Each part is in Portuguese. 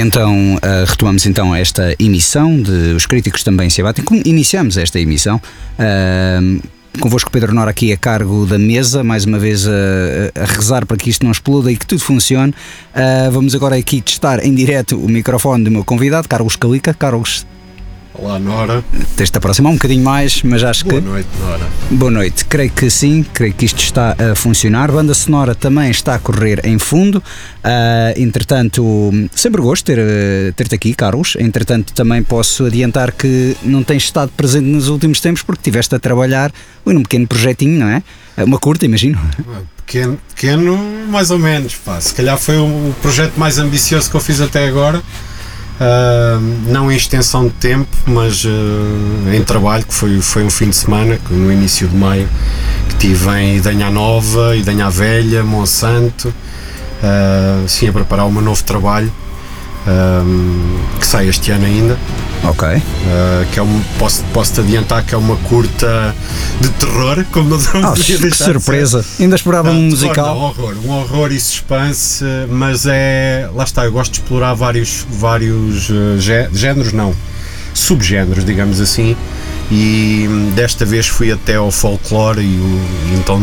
então retomamos então esta emissão de Os Críticos Também Se Abatem. Como iniciamos esta emissão? Convosco Pedro Nora aqui a cargo da mesa, mais uma vez a rezar para que isto não exploda e que tudo funcione. Vamos agora aqui testar em direto o microfone do meu convidado, Carlos Calica. Carlos. Olá, Nora. Tens de te aproximar um bocadinho mais, mas acho que... Boa noite, Nora. Boa noite. Creio que sim, creio que isto está a funcionar. Banda sonora também está a correr em fundo. Entretanto, sempre gosto de ter-te aqui, Carlos. Entretanto, também posso adiantar que não tens estado presente nos últimos tempos porque estiveste a trabalhar num pequeno projetinho, não é? Uma curta, imagino. Pequeno, mais ou menos. Pá. Se calhar foi o projeto mais ambicioso que eu fiz até agora. Não em extensão de tempo, mas em trabalho, que foi um fim de semana, no início de maio, que tive em Idanha Nova, Idanha Velha, Monsanto, sim, a preparar um novo trabalho que sai este ano ainda. Ok. Que é posso-te adiantar que é uma curta de terror, como não podia deixar. Que surpresa! Ainda esperava um musical. Não, um horror e suspense, mas lá está, eu gosto de explorar vários géneros, não, subgéneros, digamos assim, e desta vez fui até ao folclore e então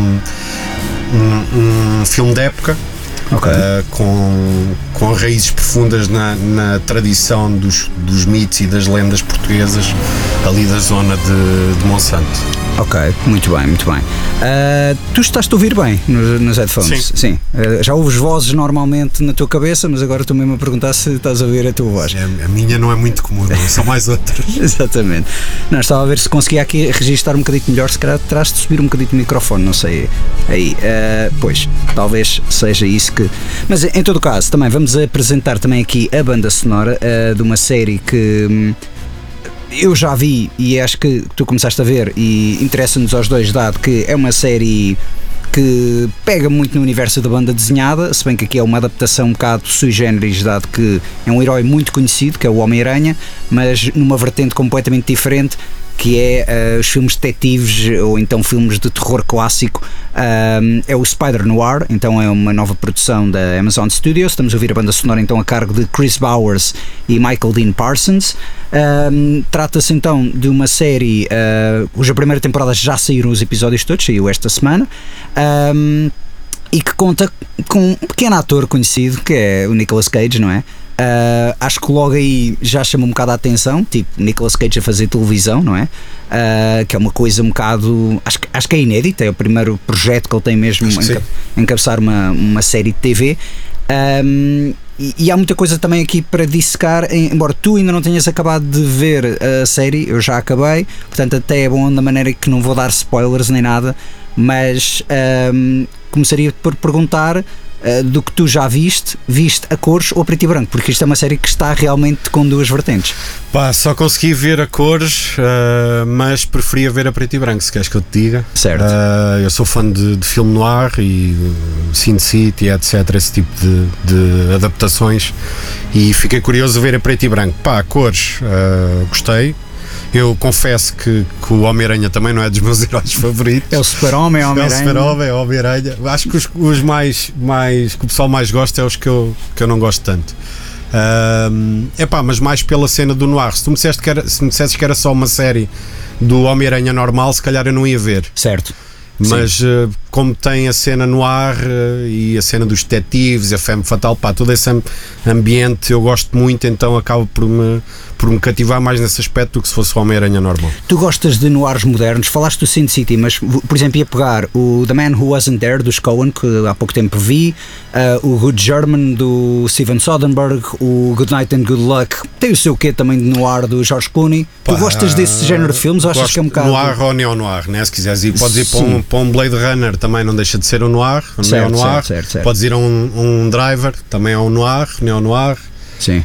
um filme de época. Okay. Com raízes profundas na tradição dos mitos e das lendas portuguesas ali da zona de Monsanto. Ok, muito bem, muito bem. Tu estás-te a ouvir bem nos headphones? Sim. Já ouves vozes normalmente na tua cabeça, mas agora estou mesmo a perguntar se estás a ouvir a tua voz. A minha não é muito comum, são mais outras. Exatamente. Não, estava a ver se conseguia aqui registrar um bocadinho melhor, se calhar terás de subir um bocadinho o microfone, não sei. Aí, pois, talvez seja isso que... Mas em todo caso, também vamos apresentar também aqui a banda sonora de uma série que... eu já vi e acho que tu começaste a ver e interessa-nos aos dois, dado que é uma série que pega muito no universo da banda desenhada, se bem que aqui é uma adaptação um bocado sui generis, dado que é um herói muito conhecido, que é o Homem-Aranha, mas numa vertente completamente diferente, que é os filmes detetives ou então filmes de terror clássico. É o Spider Noir, então é uma nova produção da Amazon Studios. Estamos a ouvir a banda sonora então a cargo de Chris Bowers e Michael Dean Parsons. Trata-se então de uma série cuja primeira temporada já saíram os episódios todos, saiu esta semana, e que conta com um pequeno ator conhecido que é o Nicolas Cage, não é? Acho que logo aí já chama um bocado a atenção, tipo Nicolas Cage a fazer televisão, não é? Que é uma coisa um bocado, acho que é inédita, é o primeiro projeto que ele tem mesmo encabeçar uma série de TV. E há muita coisa também aqui para dissecar, embora tu ainda não tenhas acabado de ver a série, eu já acabei, portanto até é bom da maneira que não vou dar spoilers nem nada, mas começaria por perguntar do que tu já viste a cores ou a preto e branco, porque isto é uma série que está realmente com duas vertentes. Pá, só consegui ver a cores, mas preferia ver a preto e branco, se queres que eu te diga. Certo. Eu sou fã de filme noir e Sin City, etc, esse tipo de adaptações, e fiquei curioso a ver a preto e branco. Pá, a cores, gostei. Eu confesso que o Homem-Aranha também não é dos meus heróis favoritos. É o Super-Homem, Homem-Aranha. É o Super-Homem, é o Homem-Aranha. Acho que os mais que o pessoal mais gosta é os que eu não gosto tanto. Mas mais pela cena do noir. Se me dissesses que era só uma série do Homem-Aranha normal, se calhar eu não ia ver. Certo. Mas como tem a cena noir e a cena dos detetives, a femme fatale, pá, todo esse ambiente eu gosto muito, então acabo por me cativar mais nesse aspecto do que se fosse o Homem-Aranha normal. Tu gostas de noirs modernos, falaste do Sin City, mas por exemplo ia pegar o The Man Who Wasn't There dos Coen, que há pouco tempo vi, o Good German do Steven Soderbergh, o Good Night and Good Luck, tem o seu quê também de noir do George Clooney. Tu gostas desse género de filmes ou achas que é um bocado... Noir ou neo-noir, né? Se quiseres ir, podes ir para um Blade Runner, também não deixa de ser um noir, neo-noir. Certo. Podes ir a um Driver, também é um noir, neo-noir. Sim.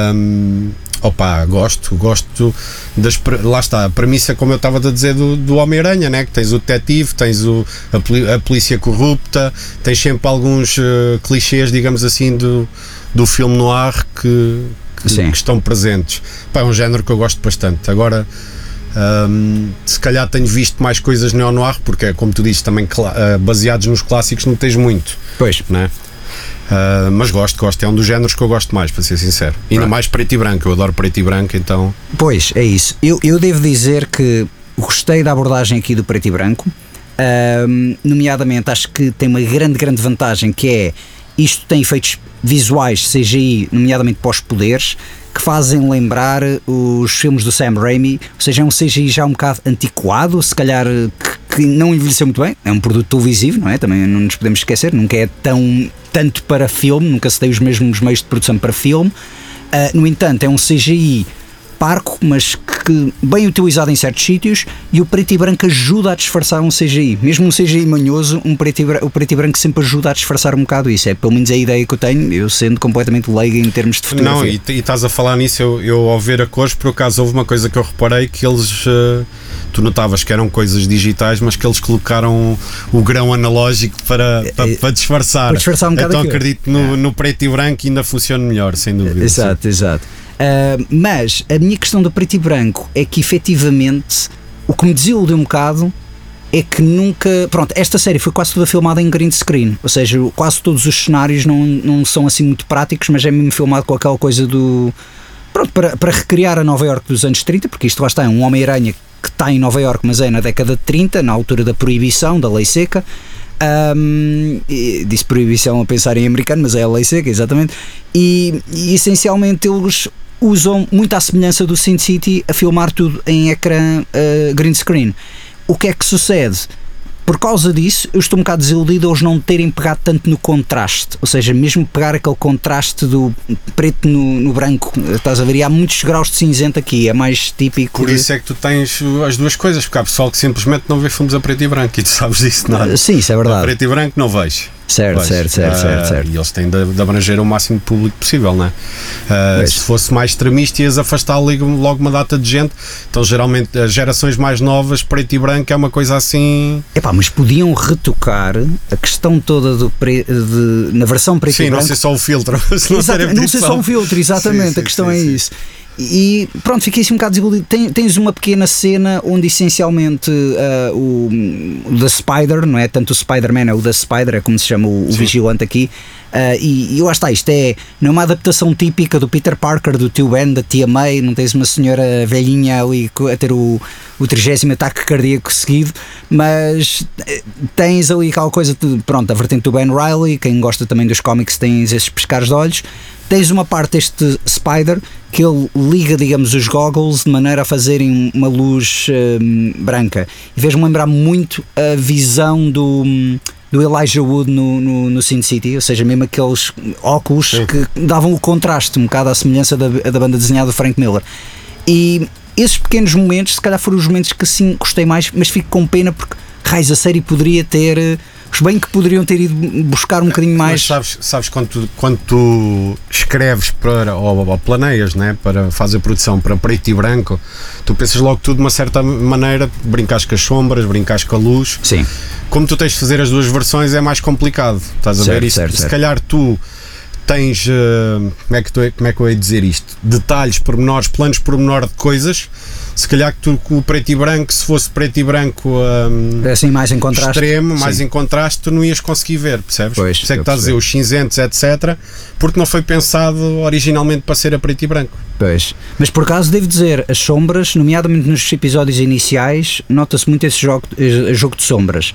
Gosto lá está, a premissa, como eu estava a dizer, do Homem-Aranha, né? Que tens o detetive, tens a polícia corrupta, tens sempre alguns clichês, digamos assim, do filme noir que estão presentes. Pá, é um género que eu gosto bastante. Agora, se calhar tenho visto mais coisas neo-noir, porque como tu dizes também, baseados nos clássicos não tens muito. Pois. Né? Mas gosto, é um dos géneros que eu gosto mais, para ser sincero. Ainda mais preto e branco, eu adoro preto e branco, então. Pois, é isso. Eu devo dizer que gostei da abordagem aqui do preto e branco, nomeadamente acho que tem uma grande vantagem, que é isto tem efeitos visuais CGI, nomeadamente para os poderes, que fazem lembrar os filmes do Sam Raimi, ou seja, é um CGI já um bocado antiquado, se calhar que não envelheceu muito bem, é um produto televisivo, não é? Também não nos podemos esquecer, nunca é tanto para filme, nunca se tem os mesmos meios de produção para filme, no entanto é um CGI parco, mas que bem utilizado em certos sítios, e o preto e branco ajuda a disfarçar um CGI, mesmo um CGI manhoso, o preto e branco sempre ajuda a disfarçar um bocado isso, é pelo menos a ideia que eu tenho, eu sendo completamente leigo em termos de fotografia. Não, e estás a falar nisso, eu ao ver a cores, por acaso houve uma coisa que eu reparei, que eles, tu notavas que eram coisas digitais, mas que eles colocaram o grão analógico para disfarçar. Para disfarçar um bocado então aquilo. acredito no preto e branco ainda funciona melhor, sem dúvida. Exato. Mas a minha questão do preto e branco é que efetivamente o que me desiludiu um bocado é que nunca. Pronto, esta série foi quase toda filmada em green screen, ou seja, quase todos os cenários não são assim muito práticos, mas é mesmo filmado com aquela coisa do. Pronto, para recriar a Nova Iorque dos anos 30, porque isto lá está, é um Homem-Aranha que está em Nova Iorque, mas é na década de 30, na altura da proibição, da lei seca. Disse proibição a pensar em americano, mas é a lei seca, exatamente. E essencialmente eles usam muito à semelhança do Sin City a filmar tudo em ecrã green screen. O que é que sucede? Por causa disso, eu estou um bocado desiludido eles não terem pegado tanto no contraste, ou seja, mesmo pegar aquele contraste do preto no branco, estás a ver? E há muitos graus de cinzento aqui, é mais típico. Por isso é que tu tens as duas coisas, porque há pessoal que simplesmente não vê filmes a preto e branco, e tu sabes disso, não é? Sim, isso é verdade. A preto e branco não vejo. Certo. E eles têm de abranger o máximo de público possível, não é? Se fosse mais extremista, ias afastar logo uma data de gente. Então, geralmente, as gerações mais novas, preto e branco, é uma coisa assim. Epá, mas podiam retocar a questão toda na versão preto e branco. Sim, não sei só o filtro. Não sei só um filtro, exatamente. Sim, a questão é isso. E pronto, fiquei assim um bocado desiludido. Tens uma pequena cena onde essencialmente o The Spider, não é tanto o Spider-Man, é o The Spider, é como se chama o vigilante aqui, e lá está, isto não é uma adaptação típica do Peter Parker, do tio Ben, da tia May, não tens uma senhora velhinha ali a ter o 30º ataque cardíaco seguido, mas tens ali aquela coisa de, pronto, a vertente do Ben Reilly, quem gosta também dos cómics tens esses pescares de olhos. Tens uma parte deste Spider que ele liga, digamos, os goggles de maneira a fazerem uma luz branca. E fez-me lembrar muito a visão do Elijah Wood no Sin City, ou seja, mesmo aqueles óculos que davam o contraste, um bocado à semelhança da banda desenhada do Frank Miller. E esses pequenos momentos, se calhar foram os momentos que sim gostei mais, mas fico com pena porque raiz, a série poderia ter. Bem que poderiam ter ido buscar um bocadinho mais. Mas sabes quando tu escreves ou planeias, né, para fazer produção para preto e branco, tu pensas logo tudo de uma certa maneira, brincas com as sombras, brincas com a luz. Sim. Como tu tens de fazer as duas versões é mais complicado, estás a ver isso? Se calhar tu tens, como é que eu ia dizer isto? Detalhes, pormenores, planos pormenor de coisas. Se calhar que tu com o preto e branco, se fosse preto e branco assim, mais em contraste, extremo, mais em contraste, tu não ias conseguir ver, percebes? Pois, por isso é que estás a dizer os cinzentos, etc., porque não foi pensado originalmente para ser a preto e branco. Pois. Mas por acaso devo dizer, as sombras, nomeadamente nos episódios iniciais, nota-se muito esse jogo de sombras.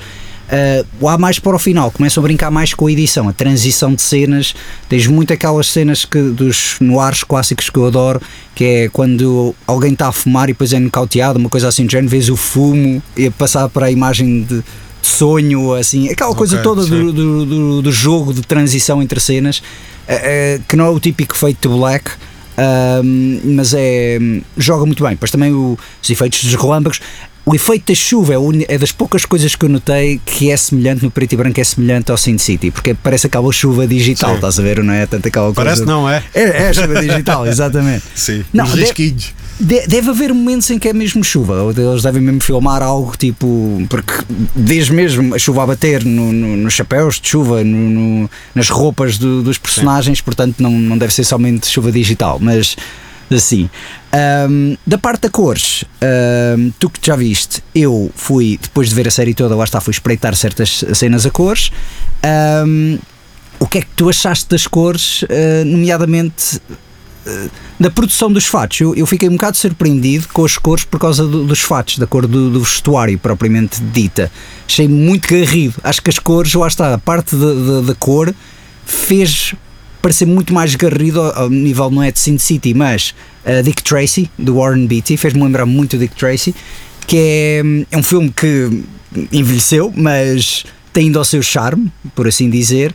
Lá mais para o final começam a brincar mais com a edição, a transição de cenas. Tens muito aquelas cenas dos noirs clássicos que eu adoro, que é quando alguém está a fumar e depois é nocauteado, uma coisa assim do género, vês o fumo e a passar para a imagem de sonho, assim, aquela coisa toda do jogo de transição entre cenas, que não é o típico fade to black. Mas joga muito bem. Depois também os efeitos dos relâmpagos. O efeito da chuva é das poucas coisas que eu notei que é semelhante no preto e branco, é semelhante ao Sin City, porque parece aquela chuva digital, estás a ver, não é? Tanto aquela coisa. Parece não é? É a chuva digital, exatamente. Sim, não, os risquinhos. Deve haver momentos em que é mesmo chuva, eles devem mesmo filmar algo tipo, porque vês mesmo a chuva a bater nos chapéus de chuva, nas roupas dos personagens. Sim. Portanto não deve ser somente chuva digital, mas assim. Da parte da cores, tu que já viste, eu fui, depois de ver a série toda, lá está, fui espreitar certas cenas a cores. O que é que tu achaste das cores, nomeadamente da produção dos fatos? Eu fiquei um bocado surpreendido com as cores por causa dos fatos, da cor do vestuário propriamente dita. Achei muito garrido. Acho que as cores, lá está, a parte da cor fez parecer muito mais garrido ao nível, não é de Sin City, mas Dick Tracy, do Warren Beatty, fez-me lembrar muito do Dick Tracy, que é um filme que envelheceu, mas tem ainda o seu charme, por assim dizer.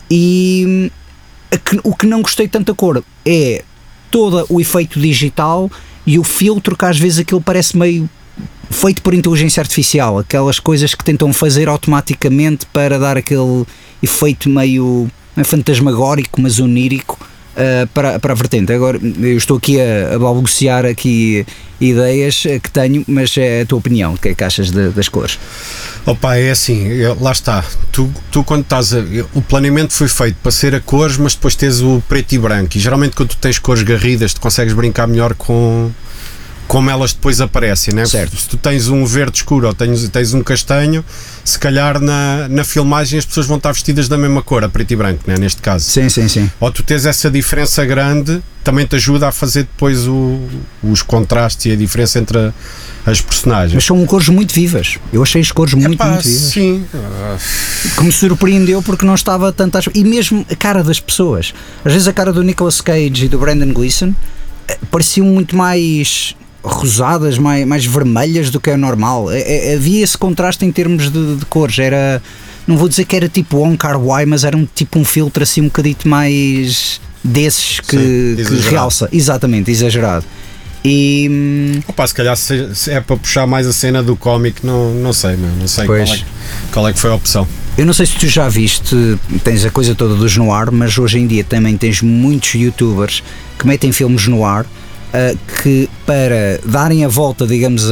E o que não gostei tanto da cor é todo o efeito digital e o filtro, que às vezes aquilo parece meio feito por inteligência artificial, aquelas coisas que tentam fazer automaticamente para dar aquele efeito meio fantasmagórico, mas onírico para a vertente. Agora eu estou aqui a balbuciar aqui ideias que tenho, mas é a tua opinião. O que é que achas das cores? Opa, é assim, lá está, tu quando estás o planeamento foi feito para ser a cores, mas depois tens o preto e branco, e geralmente quando tu tens cores garridas tu consegues brincar melhor com como elas depois aparecem, né? Certo. Se tu tens um verde escuro ou tens um castanho, se calhar na filmagem as pessoas vão estar vestidas da mesma cor, a preto e branco, né? Neste caso. Sim. Ou tu tens essa diferença grande, também te ajuda a fazer depois os contrastes e a diferença entre as personagens. Mas são cores muito vivas. Eu achei as cores muito vivas. Sim. Que me surpreendeu porque não estava tanto e mesmo a cara das pessoas. Às vezes a cara do Nicolas Cage e do Brendan Gleeson pareciam muito mais rosadas, mais vermelhas do que é normal. Havia esse contraste em termos de cores. Era, não vou dizer que era tipo Wong Kar-wai, mas era tipo um filtro assim um bocadito mais desses que realça. Exatamente, exagerado. E opa, se calhar se é para puxar mais a cena do cómic, não sei qual é que foi a opção. Eu não sei se tu já viste, tens a coisa toda dos noir, mas hoje em dia também tens muitos youtubers que metem filmes noir, que para darem a volta, digamos,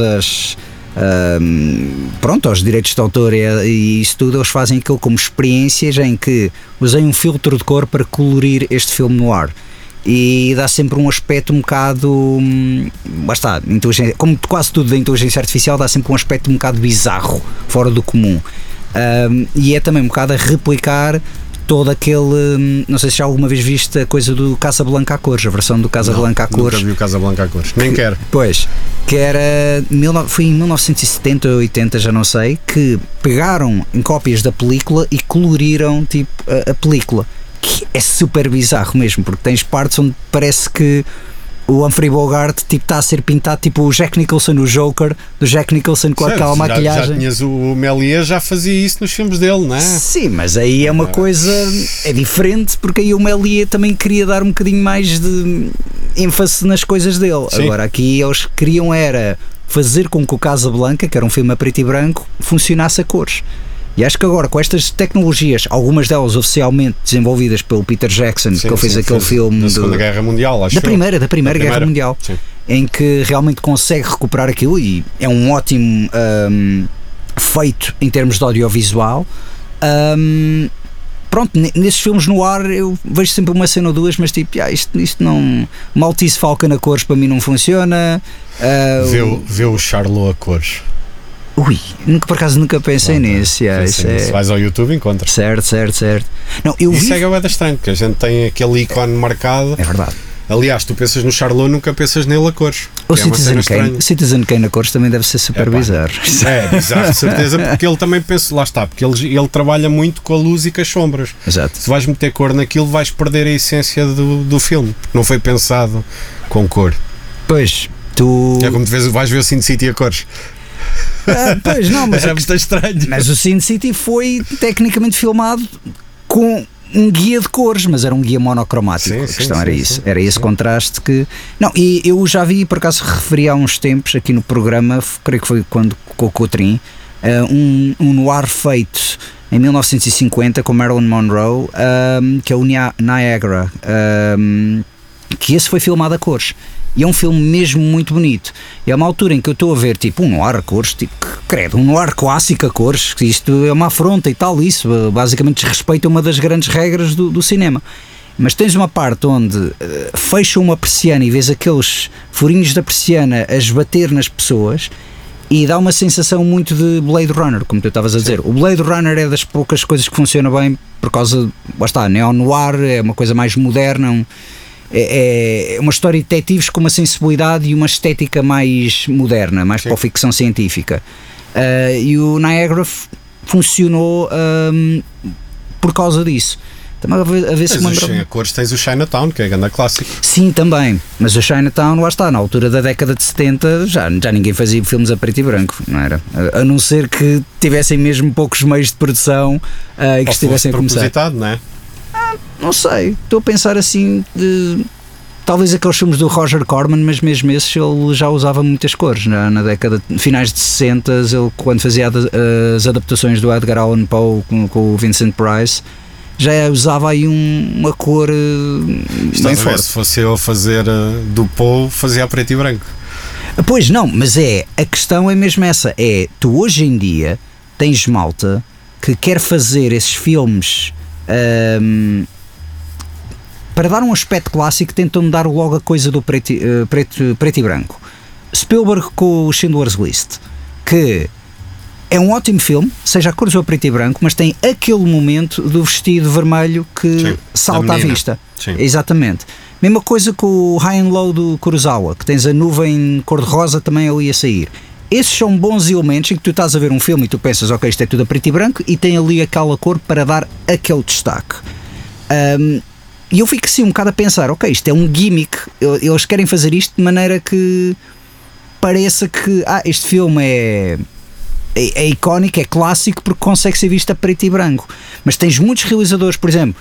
aos direitos de autor e isso tudo, eles fazem aquilo como experiências em que usem um filtro de cor para colorir este filme noir. E dá sempre um aspecto um bocado, basta, como quase tudo da inteligência artificial, dá sempre um aspecto um bocado bizarro, fora do comum. E é também um bocado a replicar todo aquele, não sei se já alguma vez viste a coisa do Casablanca a cores, a versão do Casablanca a cores. Nunca vi o Casablanca a cores, nem quero. Pois, que foi em 1970 ou 80, já não sei, que pegaram em cópias da película e coloriram tipo a película, que é super bizarro mesmo, porque tens partes onde parece que o Humphrey Bogart tipo, está a ser pintado tipo o Jack Nicholson, o Joker do Jack Nicholson com aquela maquilhagem. Já tinhas o Méliès, já fazia isso nos filmes dele, não é? Sim, mas aí é uma coisa, é diferente, porque aí o Méliès também queria dar um bocadinho mais de ênfase nas coisas dele. Sim. Agora aqui eles queriam era fazer com que o Casablanca, que era um filme a preto e branco, funcionasse a cores. E acho que agora com estas tecnologias, algumas delas oficialmente desenvolvidas pelo Peter Jackson, que ele fez aquele filme da Segunda Guerra Mundial, acho da Primeira Guerra Mundial, sim, em que realmente consegue recuperar aquilo e é um ótimo feito em termos de audiovisual. Pronto, nesses filmes no ar eu vejo sempre uma cena ou duas, mas tipo, isto não. Maltese Falcon a cores para mim não funciona. Vê o Charlot a cores. Ui, por acaso nunca pensei nisso. Se vais ao YouTube encontras. Certo. Não, isso é bué estranho, porque a gente tem aquele ícone marcado. É verdade. Aliás, tu pensas no Charlot, nunca pensas nele a cores. O Citizen Kane a cores também deve ser super bizarro. É bizarro, de certeza, porque ele também pensa, lá está, porque ele trabalha muito com a luz e com as sombras. Exato. Se vais meter cor naquilo, vais perder a essência do filme, porque não foi pensado com cor. Pois, tu. É como tu vais ver o Sin City a cores. Pois não, mas era muito estranho. Mas o Sin City foi tecnicamente filmado com um guia de cores, mas era um guia monocromático. A questão era isso, era esse contraste que. Não, e eu já vi, por acaso referi há uns tempos aqui no programa, creio que foi quando com o Coutrin, um noir feito em 1950 com Marilyn Monroe, que é o Niagara, que esse foi filmado a cores. E é um filme mesmo muito bonito. E é uma altura em que eu estou a ver tipo um noir a cores, tipo, credo, um noir clássico a cores, que isto é uma afronta e tal, isso basicamente desrespeita uma das grandes regras do cinema. Mas tens uma parte onde fecha uma persiana e vês aqueles furinhos da persiana a esbater nas pessoas E dá uma sensação muito de Blade Runner, como tu estavas a dizer. O Blade Runner é das poucas coisas que funciona bem por causa, lá está, neo-noir, é uma coisa mais moderna, é uma história de detetives com uma sensibilidade e uma estética mais moderna, mais para a ficção científica. E o Niagara funcionou por causa disso. Também a ver se a cores tens o Chinatown, que é a grande clássico. Sim, também, mas o Chinatown, lá está, na altura da década de 70 já ninguém fazia filmes a preto e branco, não era? A não ser que tivessem mesmo poucos meios de produção e que estivessem a começar. Não é? Não sei, estou a pensar assim talvez aqueles filmes do Roger Corman, mas mesmo esses ele já usava muitas cores, na década, finais de 60, ele quando fazia as adaptações do Edgar Allan Poe com o Vincent Price, já usava aí uma cor bem forte. Se fosse eu a fazer do Poe, fazia a preto e branco. Pois não, mas a questão é mesmo essa, tu hoje em dia tens malta que quer fazer esses filmes para dar um aspecto clássico, tentam dar logo a coisa do preto e branco. Spielberg com o Schindler's List, que é um ótimo filme, seja a cores ou preto e branco, mas tem aquele momento do vestido vermelho que salta à vista. Sim. Exatamente. Mesma coisa com o High and Low do Kurosawa, que tens a nuvem cor-de-rosa também ali a sair. Esses são bons elementos em que tu estás a ver um filme e tu pensas, ok, isto é tudo a preto e branco, e tem ali aquela cor para dar aquele destaque. E eu fico assim um bocado a pensar, ok, isto é um gimmick, eles querem fazer isto de maneira que pareça que este filme é icónico, é clássico porque consegue ser visto a preto e branco. Mas tens muitos realizadores, por exemplo,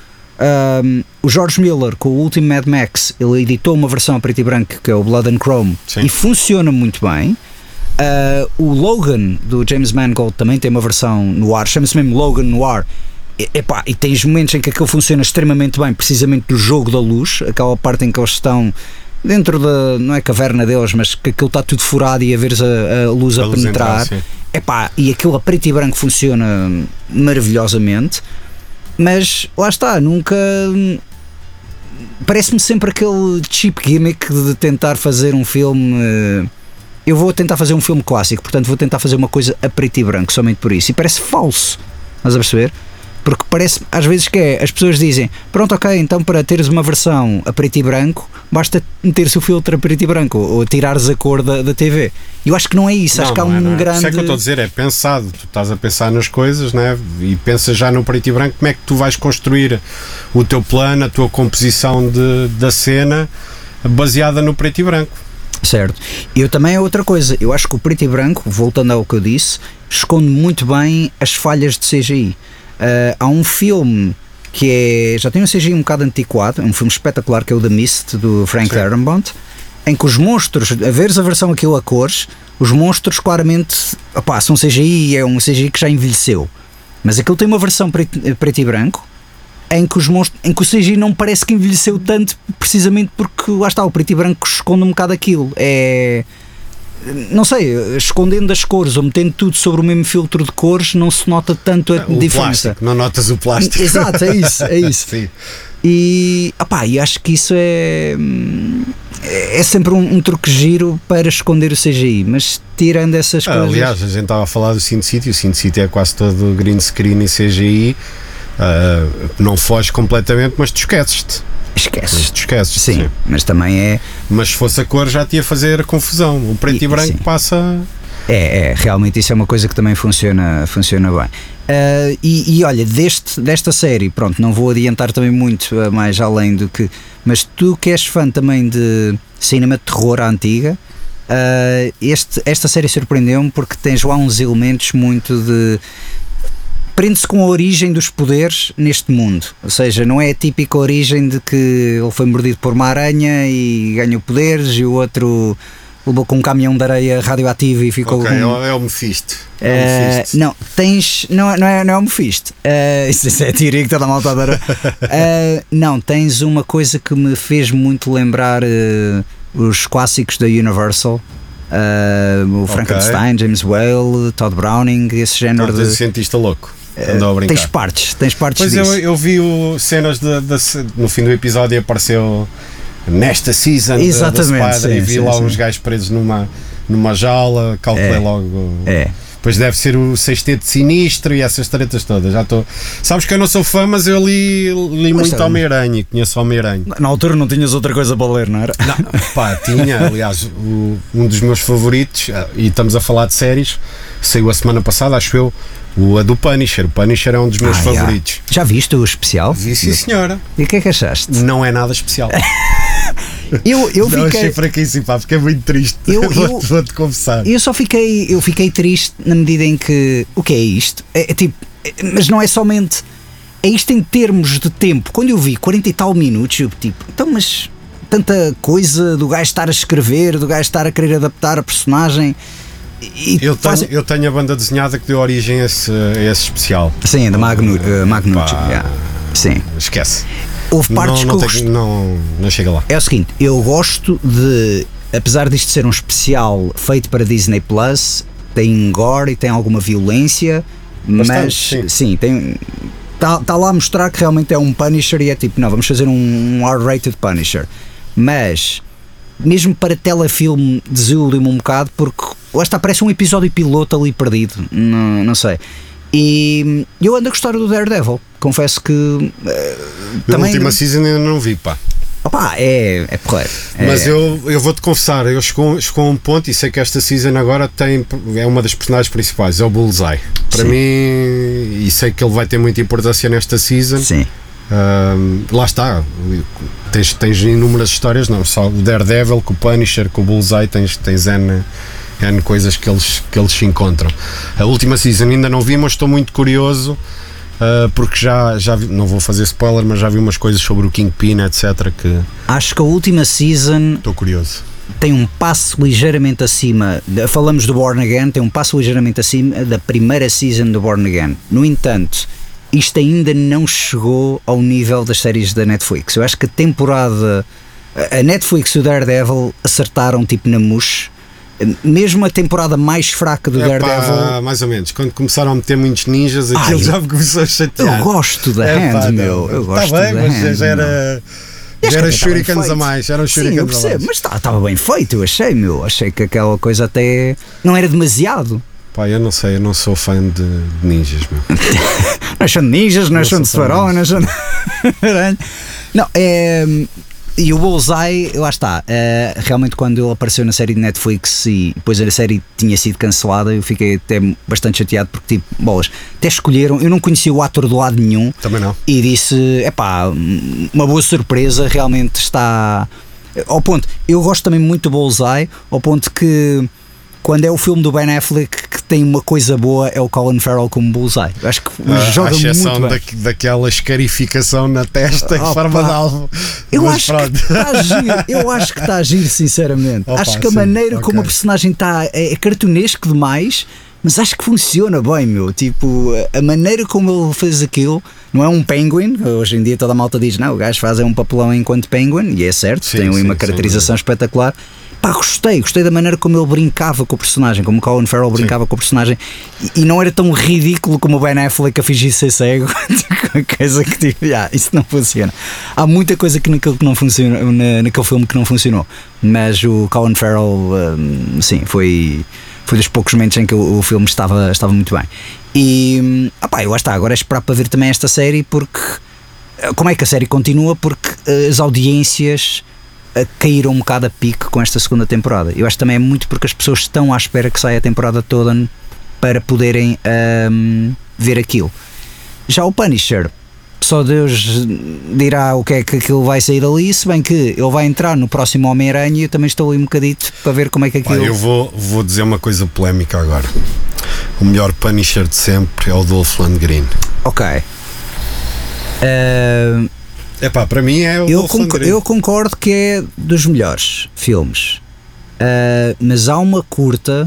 o George Miller com o último Mad Max, ele editou uma versão a preto e branco que é o Blood and Chrome. Sim. E funciona muito bem. O Logan do James Mangold também tem uma versão noir, chama-se mesmo Logan Noir. E tens momentos em que aquilo funciona extremamente bem, precisamente do jogo da luz, aquela parte em que eles estão dentro da, não é caverna deles, mas que aquilo está tudo furado e a veres a luz a penetrar. E aquilo a preto e branco funciona maravilhosamente, mas lá está, nunca parece-me sempre aquele cheap gimmick de tentar fazer um filme. Eu vou tentar fazer um filme clássico, portanto vou tentar fazer uma coisa a preto e branco, somente por isso, e parece falso, estás a perceber? Porque parece, às vezes que as pessoas dizem, pronto, ok, então para teres uma versão a preto e branco, basta meter-se o filtro a preto e branco, ou tirares a cor da TV. Eu acho que não é isso, acho que há um grande... Isso é que eu estou a dizer, é pensado, tu estás a pensar nas coisas, né? E pensas já no preto e branco, como é que tu vais construir o teu plano, a tua composição da cena, baseada no preto e branco. Certo. Eu também é outra coisa, eu acho que o preto e branco, voltando ao que eu disse, esconde muito bem as falhas de CGI. Há um filme que já tem um CGI um bocado antiquado, um filme espetacular que é o The Mist do Frank Darabont, em que os monstros, a veres a versão aquilo a cores, os monstros claramente são CGI, é um CGI que já envelheceu, mas aquilo tem uma versão preto e branco em que os monstros, em que o CGI não parece que envelheceu tanto, precisamente porque lá está, o preto e branco esconde um bocado aquilo, não sei, escondendo as cores ou metendo tudo sobre o mesmo filtro de cores, não se nota tanto a diferença. Plástico, não notas o plástico. Exato, é isso. Sim. E acho que isso é sempre um truque giro para esconder o CGI, mas tirando essas coisas... Aliás, a gente estava a falar do Sin City, o Sin City é quase todo green screen e CGI, não foge completamente, mas tu esqueces-te. Esqueces, sim, mas também é... Mas se fosse a cor já te ia fazer confusão, o preto e branco passa... Realmente isso é uma coisa que também funciona bem. E olha, desta série, pronto, não vou adiantar também muito mais além do que... Mas tu que és fã também de cinema de terror à antiga, esta série surpreendeu-me porque tens lá uns elementos muito de... Prende-se com a origem dos poderes neste mundo, ou seja, não é a típica origem de que ele foi mordido por uma aranha e ganhou poderes e o outro levou com um caminhão de areia radioativo e ficou é o Mephisto. Não é o Mephisto, isso é a teoria que toda a malta adora. Não, tens uma coisa que me fez muito lembrar os clássicos da Universal, o Frankenstein, James Whale, Todd Browning, esse género de... cientista louco. Tens partes pois disso. Eu vi cenas no fim do episódio apareceu nesta season exatamente, da Spider e vi lá uns gajos presos numa jaula, calculei logo. Depois deve ser o Sexteto Sinistro e essas tretas todas. Já estou. Sabes que eu não sou fã, mas eu li muito Homem-Aranha, conheço Homem-Aranha. Na altura não tinhas outra coisa para ler, não era? Não, pá, tinha. Aliás, um dos meus favoritos, e estamos a falar de séries, saiu a semana passada, acho eu, a do Punisher. O Punisher é um dos meus favoritos. Já viste o especial? Vi, sim, senhora. E o que é que achaste? Não é nada especial. Eu não, achei fraquíssimo, pá, fiquei muito triste. Vou-te confessar. Eu fiquei triste na medida em que o que é isto? Mas não é somente. É isto em termos de tempo. Quando eu vi 40 e tal minutos, eu tipo, então, mas tanta coisa do gajo estar a escrever, do gajo estar a querer adaptar a personagem. Eu tenho a banda desenhada que deu origem a esse especial. Sim, da Magnucci. Sim. Esquece. Houve partes que não chega lá. É o seguinte, eu gosto de, apesar disto ser um especial feito para Disney Plus, tem gore e tem alguma violência, bastante, mas sim tem. Está lá a mostrar que realmente é um Punisher e é tipo, não, vamos fazer um R-rated Punisher. Mas, mesmo para telefilme, desilude-me um bocado porque lá está, parece um episódio piloto ali perdido, não sei. E eu ando a gostar do Daredevil, confesso que também. A última season ainda não vi, pá. Opa, é porreiro. Mas eu vou-te confessar, eu chegou a um ponto e sei que esta season agora é uma das personagens principais, é o Bullseye. Para mim, e sei que ele vai ter muita importância nesta season. Sim. Lá está, tens inúmeras histórias, não só o Daredevil, com o Punisher, com o Bullseye, tens N coisas que eles se encontram. A última season ainda não vi, mas estou muito curioso, porque já vi, não vou fazer spoiler, mas já vi umas coisas sobre o Kingpin, etc. Que acho que a última season estou curioso. Tem um passo ligeiramente acima, falamos do Born Again, tem um passo ligeiramente acima da primeira season do Born Again. No entanto, isto ainda não chegou ao nível das séries da Netflix. Eu acho que a Netflix e o Daredevil acertaram tipo na mousse. Mesmo a temporada mais fraca do Daredevil, mais ou menos, quando começaram a meter muitos ninjas, aquilo já me começou a chatear. Eu gosto da Hand, meu. Eu gosto da Hand. Mas já era shurikens a mais. Eram shurikens a mais. Mas estava bem feito, eu achei, meu. Achei que aquela coisa até não era demasiado. Pá, eu não sei, eu não sou fã de ninjas, meu. Nós somos ninjas, nós somos de farol, nós somos. Não, e o Bullseye, lá está, realmente quando ele apareceu na série de Netflix e depois a série tinha sido cancelada, eu fiquei até bastante chateado porque tipo, bolas, até escolheram, eu não conhecia o ator do lado nenhum. Também não. E disse, uma boa surpresa, realmente está ao ponto, eu gosto também muito do Bullseye, ao ponto que quando é o filme do Ben Affleck que tem uma coisa boa é o Colin Farrell como Bullseye. Eu acho que joga muito bem. A exceção daquela escarificação na testa em forma de alvo. Eu acho que está a giro, sinceramente. Acho que a maneira como a personagem está é cartunesco demais, mas acho que funciona bem, meu. Tipo, a maneira como ele fez aquilo, não é um Penguin. Hoje em dia toda a malta diz, não, o gajo faz um papelão enquanto Penguin, e é certo, tem uma caracterização espetacular. Pá, gostei da maneira como ele brincava com o personagem, como o Colin Farrell brincava com o personagem, e não era tão ridículo como o Ben Affleck a fingir ser cego. Coisa que tipo, isso não funciona. Há muita coisa que não funciona naquele filme que não funcionou, mas o Colin Farrell, sim, foi dos poucos momentos em que o filme estava muito bem. E eu acho que agora é esperar para ver também esta série, porque como é que a série continua, porque as audiências caíram um bocado a pique com esta segunda temporada. Eu acho que também é muito porque as pessoas estão à espera que saia a temporada toda para poderem ver aquilo. Já o Punisher, só Deus dirá o que é que aquilo vai sair dali, se bem que ele vai entrar no próximo Homem-Aranha e eu também estou ali um bocadito para ver como é que aquilo... Eu vou dizer uma coisa polémica agora. O melhor Punisher de sempre é o Dolph Lundgren. Ok. Para mim é o eu concordo que é dos melhores filmes, mas há uma curta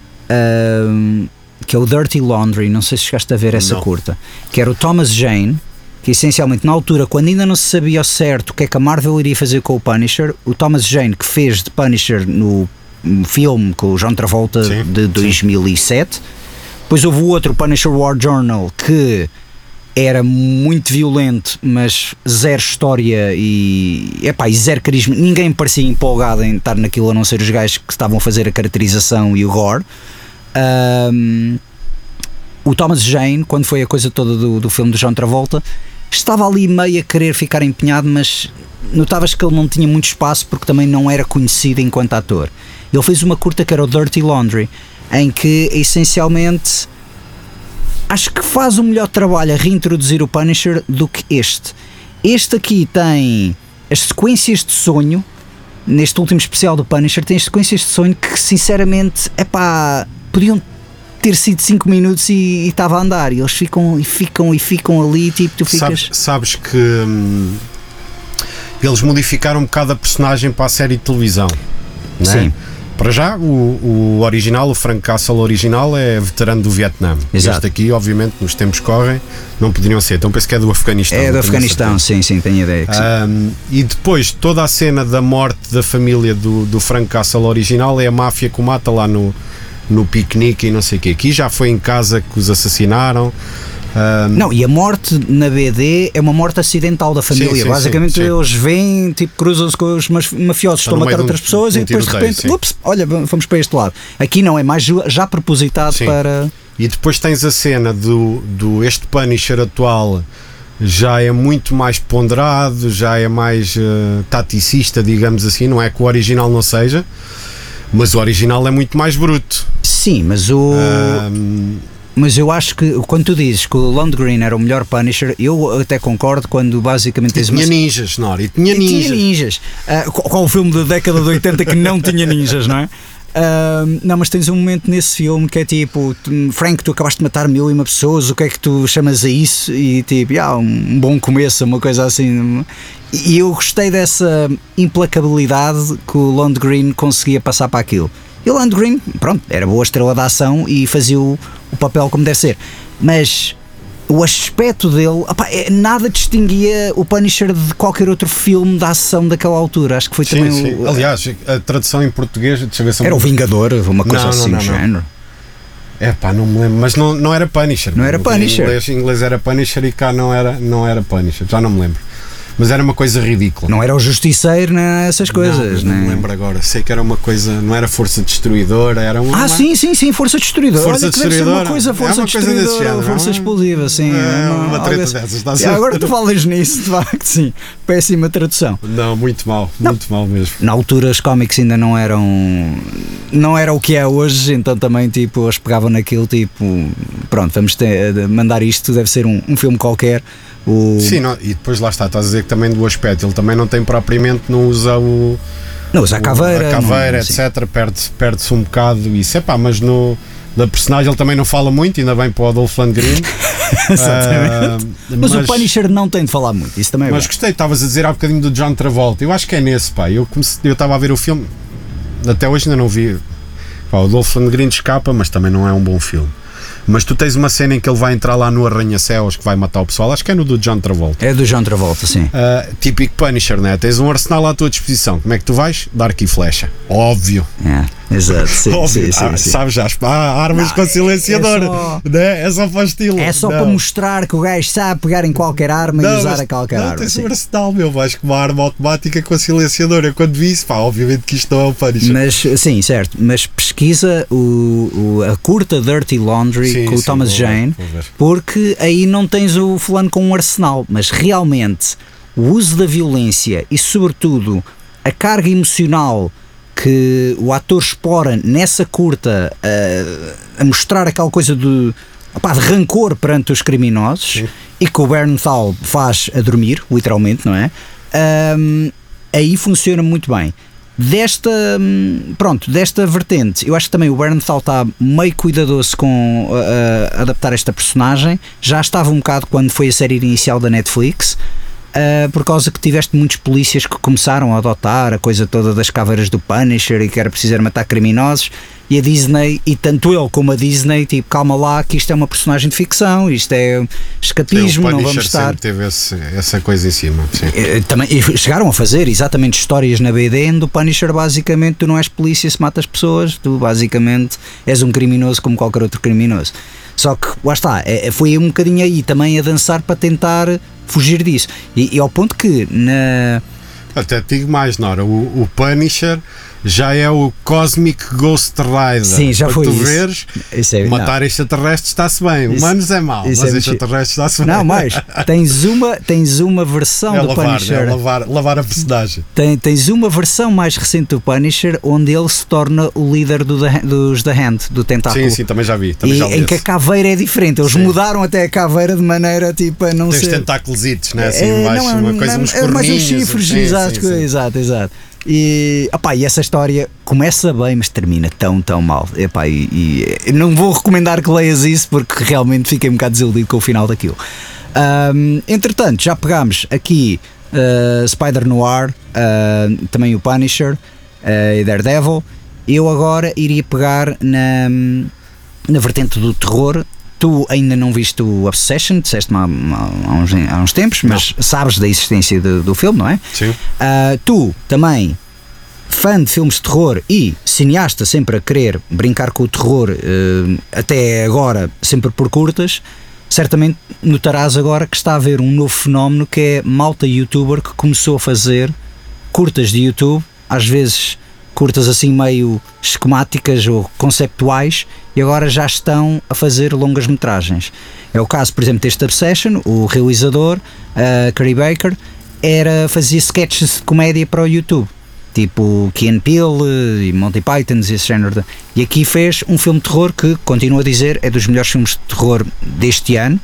que é o Dirty Laundry, não sei se chegaste a ver essa curta, que era o Thomas Jane, que essencialmente na altura, quando ainda não se sabia ao certo o que é que a Marvel iria fazer com o Punisher, o Thomas Jane, que fez de Punisher no filme com o John Travolta de 2007, depois houve o outro, Punisher War Journal, que era muito violento, mas zero história e zero carisma. Ninguém parecia empolgado em estar naquilo, a não ser os gajos que estavam a fazer a caracterização e o gore. O Thomas Jane, quando foi a coisa toda do filme do John Travolta, estava ali meio a querer ficar empenhado, mas notavas que ele não tinha muito espaço porque também não era conhecido enquanto ator. Ele fez uma curta que era o Dirty Laundry, em que essencialmente acho que faz um melhor trabalho a reintroduzir o Punisher do que este. Este aqui tem as sequências de sonho. Neste último especial do Punisher tem as sequências de sonho que sinceramente podiam ter sido 5 minutos e estava a andar, e eles ficam ali, tipo, tu ficas... Sabes que eles modificaram um bocado a personagem para a série de televisão, não é? Sim. Para já, o original, o Frank Castle original, é veterano do Vietnã. Exato. Este aqui, obviamente, nos tempos que correm, não poderiam ser. Então penso que é do Afeganistão. É do Afeganistão, sim, tenho ideia. E depois, toda a cena da morte da família do Frank Castle original é a máfia que o mata lá no piquenique e não sei o quê. Aqui já foi em casa que os assassinaram. Não, e a morte na BD é uma morte acidental da família. Sim, basicamente sim. Eles vêm, tipo, cruzam-se com os mafiosos, estão a matar outras pessoas e depois de repente, olha, vamos para este lado. Aqui não, é mais já propositado para... E depois tens a cena este Punisher atual, já é muito mais ponderado, já é mais taticista, digamos assim. Não é que o original não seja, mas o original é muito mais bruto. Sim, mas eu acho que quando tu dizes que o Lundgren era o melhor Punisher, eu até concordo quando basicamente tens tinha ninjas, Nori, tinha ninjas. Qual o filme da década de 80 que não tinha ninjas, não é? Não, mas tens um momento nesse filme que é tipo, Frank, tu acabaste de matar 1001 pessoas, o que é que tu chamas a isso? E tipo, um bom começo, uma coisa assim. E eu gostei dessa implacabilidade que o Lundgren conseguia passar para aquilo. E o Lundgren, pronto, era boa estrela da ação e fazia o papel como deve ser, mas o aspecto dele, nada distinguia o Punisher de qualquer outro filme da ação daquela altura. Acho que foi também o... Aliás, a tradução em português, deixa eu ver se era o Vingador, uma coisa assim do género. Não me lembro, mas não era Punisher. Não era Punisher. Em inglês era Punisher e cá não era Punisher, já não me lembro. Mas era uma coisa ridícula. Não era o Justiceiro, nem essas coisas, não me lembro agora. Sei que era uma coisa, não era Força Destruidora, era uma. Sim, Força Destruidora. Força Destruidora. Uma coisa, Força Destruidora, desse género, Força Explosiva, sim. Uma treta dessas, está a ser. Agora tu falas nisso, de facto, sim. Péssima tradução. Não, muito mal mesmo. Na altura os cómics ainda não era o que é hoje, então também tipo, eles pegavam naquilo, tipo, pronto, vamos mandar isto, deve ser um filme qualquer. Sim, e depois lá estás a dizer que também do aspecto, ele também não tem propriamente, não usa a caveira, etc, perde-se um bocado isso, mas da personagem ele também não fala muito, ainda bem para o Adolf Lundgren. Exatamente. Mas o Punisher não tem de falar muito, isso também é. Mas gostei, estavas a dizer há bocadinho do John Travolta, eu acho que é nesse, eu estava a ver o filme, até hoje ainda não vi, o Adolf Lundgren escapa, mas também não é um bom filme. Mas tu tens uma cena em que ele vai entrar lá no arranha-céus que vai matar o pessoal, acho que é no do John Travolta. É do John Travolta, sim. Típico Punisher, né? Tens um arsenal à tua disposição, como é que tu vais? Dar arco e flecha, óbvio. Exato, sim, óbvio. Sim. Sabes, já há armas com silenciador, é só para o estilo. É só para mostrar que o gajo sabe pegar em qualquer arma e usar a qualquer arma. Tens um arsenal, vais com uma arma automática com silenciador. Eu quando vi isso, obviamente que isto não é um Punisher. Mas, sim, certo, mas pesquisa a curta Dirty Laundry com o Thomas Jane, porque aí não tens o fulano com um arsenal, mas realmente o uso da violência e sobretudo a carga emocional que o ator explora nessa curta a mostrar aquela coisa de rancor perante os criminosos. Sim. E que o Bernthal faz a dormir, literalmente, não é? Aí funciona muito bem. Desta vertente, eu acho que também o Bernthal está meio cuidadoso com adaptar esta personagem. Já estava um bocado quando foi a série inicial da Netflix, por causa que tiveste muitos polícias que começaram a adotar a coisa toda das caveiras do Punisher e que era preciso matar criminosos, e a Disney, e tanto ele como a Disney, tipo, calma lá que isto é uma personagem de ficção, isto é escapismo, não vamos estar... sempre teve essa coisa em cima. Também, e chegaram a fazer exatamente histórias na BD do Punisher, basicamente tu não és polícia se matas pessoas, tu basicamente és um criminoso como qualquer outro criminoso. Só que, lá está, foi um bocadinho aí também a dançar para tentar fugir disso. E ao ponto que até te digo mais, Nora, o Punisher já é o Cosmic Ghost Rider. Sim, já para foi tu isso. veres, matar extraterrestres está-se bem. Humanos é mau, mas extraterrestres está-se bem. Não, mas tens uma versão do Punisher. Lavar a personagem. Tens uma versão mais recente do Punisher onde ele se torna o líder dos The Hand, do tentáculo. Sim, também já vi. Em que a caveira é diferente. Eles mudaram até a caveira de maneira tipo a não ser. Tem os tentáculositos, né? Assim, uma coisa, uns corninhos. Mais uns chifres, exato. E essa história começa bem, mas termina tão mal. E não vou recomendar que leias isso porque realmente fiquei um bocado desiludido com o final daquilo. Entretanto, já pegámos aqui Spider-Noir, também o Punisher e Daredevil. Eu agora iria pegar na vertente do terror. Tu ainda não viste o Obsession, disseste-me há uns tempos, mas sabes da existência do filme, não é? Sim. Tu também, fã de filmes de terror e cineasta sempre a querer brincar com o terror, até agora sempre por curtas, certamente notarás agora que está a haver um novo fenómeno que é malta youtuber que começou a fazer curtas de YouTube, às vezes curtas assim meio esquemáticas ou conceptuais, e agora já estão a fazer longas metragens. É o caso, por exemplo, deste Obsession. O realizador, Cary Baker, fazia sketches de comédia para o YouTube, tipo Key and Peele e Monty Python e esse género. E aqui fez um filme de terror que, continuo a dizer, é dos melhores filmes de terror deste ano.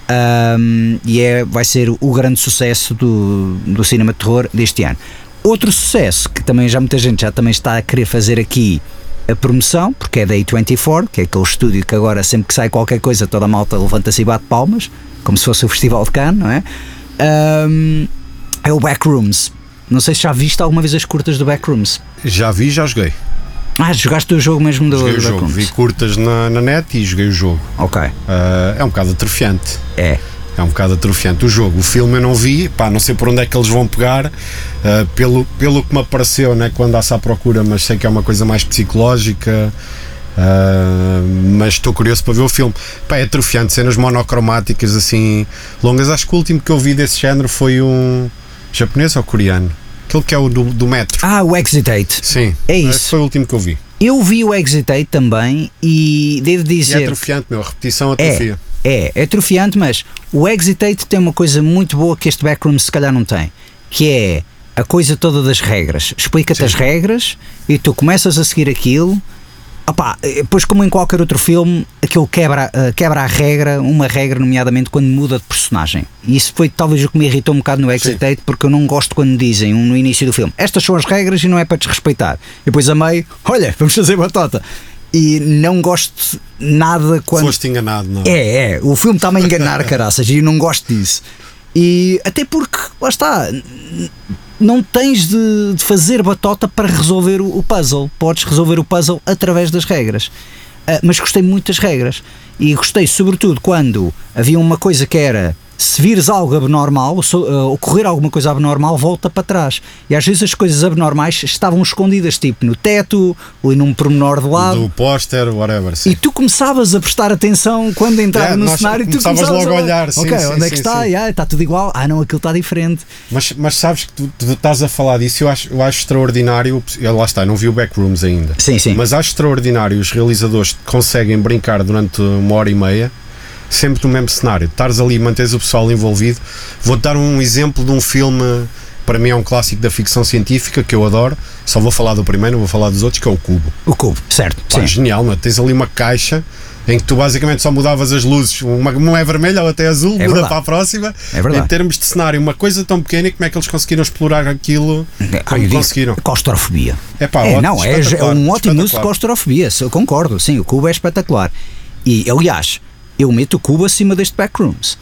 Vai ser o grande sucesso do cinema de terror deste ano. Outro sucesso que também muita gente já também está a querer fazer aqui a promoção, porque é da A24, que é aquele estúdio que agora sempre que sai qualquer coisa toda a malta levanta-se e bate palmas, como se fosse o Festival de Cannes, não é? É o Backrooms. Não sei se já viste alguma vez as curtas do Backrooms. Já vi, já joguei. Jogaste o jogo mesmo do Backrooms? Joguei o jogo, vi curtas na net e joguei o jogo. Ok. É um bocado atrofiante. É um bocado atrofiante o jogo. O filme eu não vi, não sei por onde é que eles vão pegar, pelo que me apareceu, né, quando andasse à procura, mas sei que é uma coisa mais psicológica, mas estou curioso para ver o filme. É atrofiante, cenas monocromáticas assim, longas. Acho que o último que eu vi desse género foi um japonês ou coreano? Aquele que é o do metro. O Exit 8. Sim, é isso. Esse foi o último que eu vi. Eu vi o Exit 8 também e devo dizer... E é atrofiante, a repetição atrofia. É atrofiante, mas o Exit 8 tem uma coisa muito boa que este Backroom se calhar não tem, que é a coisa toda das regras. Explica-te as regras e tu começas a seguir aquilo. Depois, como em qualquer outro filme, aquilo quebra a regra, uma regra, nomeadamente quando muda de personagem. E isso foi talvez o que me irritou um bocado no Exit 8, porque eu não gosto quando dizem no início do filme: estas são as regras e não é para desrespeitar. E depois a meio, olha, vamos fazer batota. E não gosto nada quando... Foste enganado, não? O filme está-me a enganar, caraças, e eu não gosto disso. E até porque, lá está, não tens de fazer batota para resolver o puzzle. Podes resolver o puzzle através das regras. Mas gostei muito das regras. E gostei sobretudo quando havia uma coisa que era: se vires algo abnormal, ocorrer alguma coisa abnormal, volta para trás. E às vezes as coisas abnormais estavam escondidas, tipo no teto, ou num pormenor de lado. Do póster, whatever. Sim. E tu começavas a prestar atenção quando entrava no cenário, e tu começavas logo a olhar. Ok, onde é que está? Está tudo igual. Não, aquilo está diferente. Mas sabes que tu estás a falar disso, eu acho extraordinário. Lá está, não vi o Backrooms ainda. Sim. Mas acho extraordinário os realizadores que conseguem brincar durante 1h30 sempre no mesmo cenário, estares ali e manteres o pessoal envolvido. Vou-te dar um exemplo de um filme, para mim é um clássico da ficção científica que eu adoro, só vou falar do primeiro, não vou falar dos outros, que é o Cubo. O Cubo, certo. Sim. Genial, mas tens ali uma caixa em que tu basicamente só mudavas as luzes, uma é vermelha, a outra é azul, muda verdade. Para a próxima. É verdade. Em termos de cenário, uma coisa tão pequena, e como é que eles conseguiram explorar aquilo como conseguiram? Claustrofobia. Ótimo, é um ótimo uso de claustrofobia, eu concordo, sim, o Cubo é espetacular. E aliás, eu meto o Cubo acima deste Backrooms.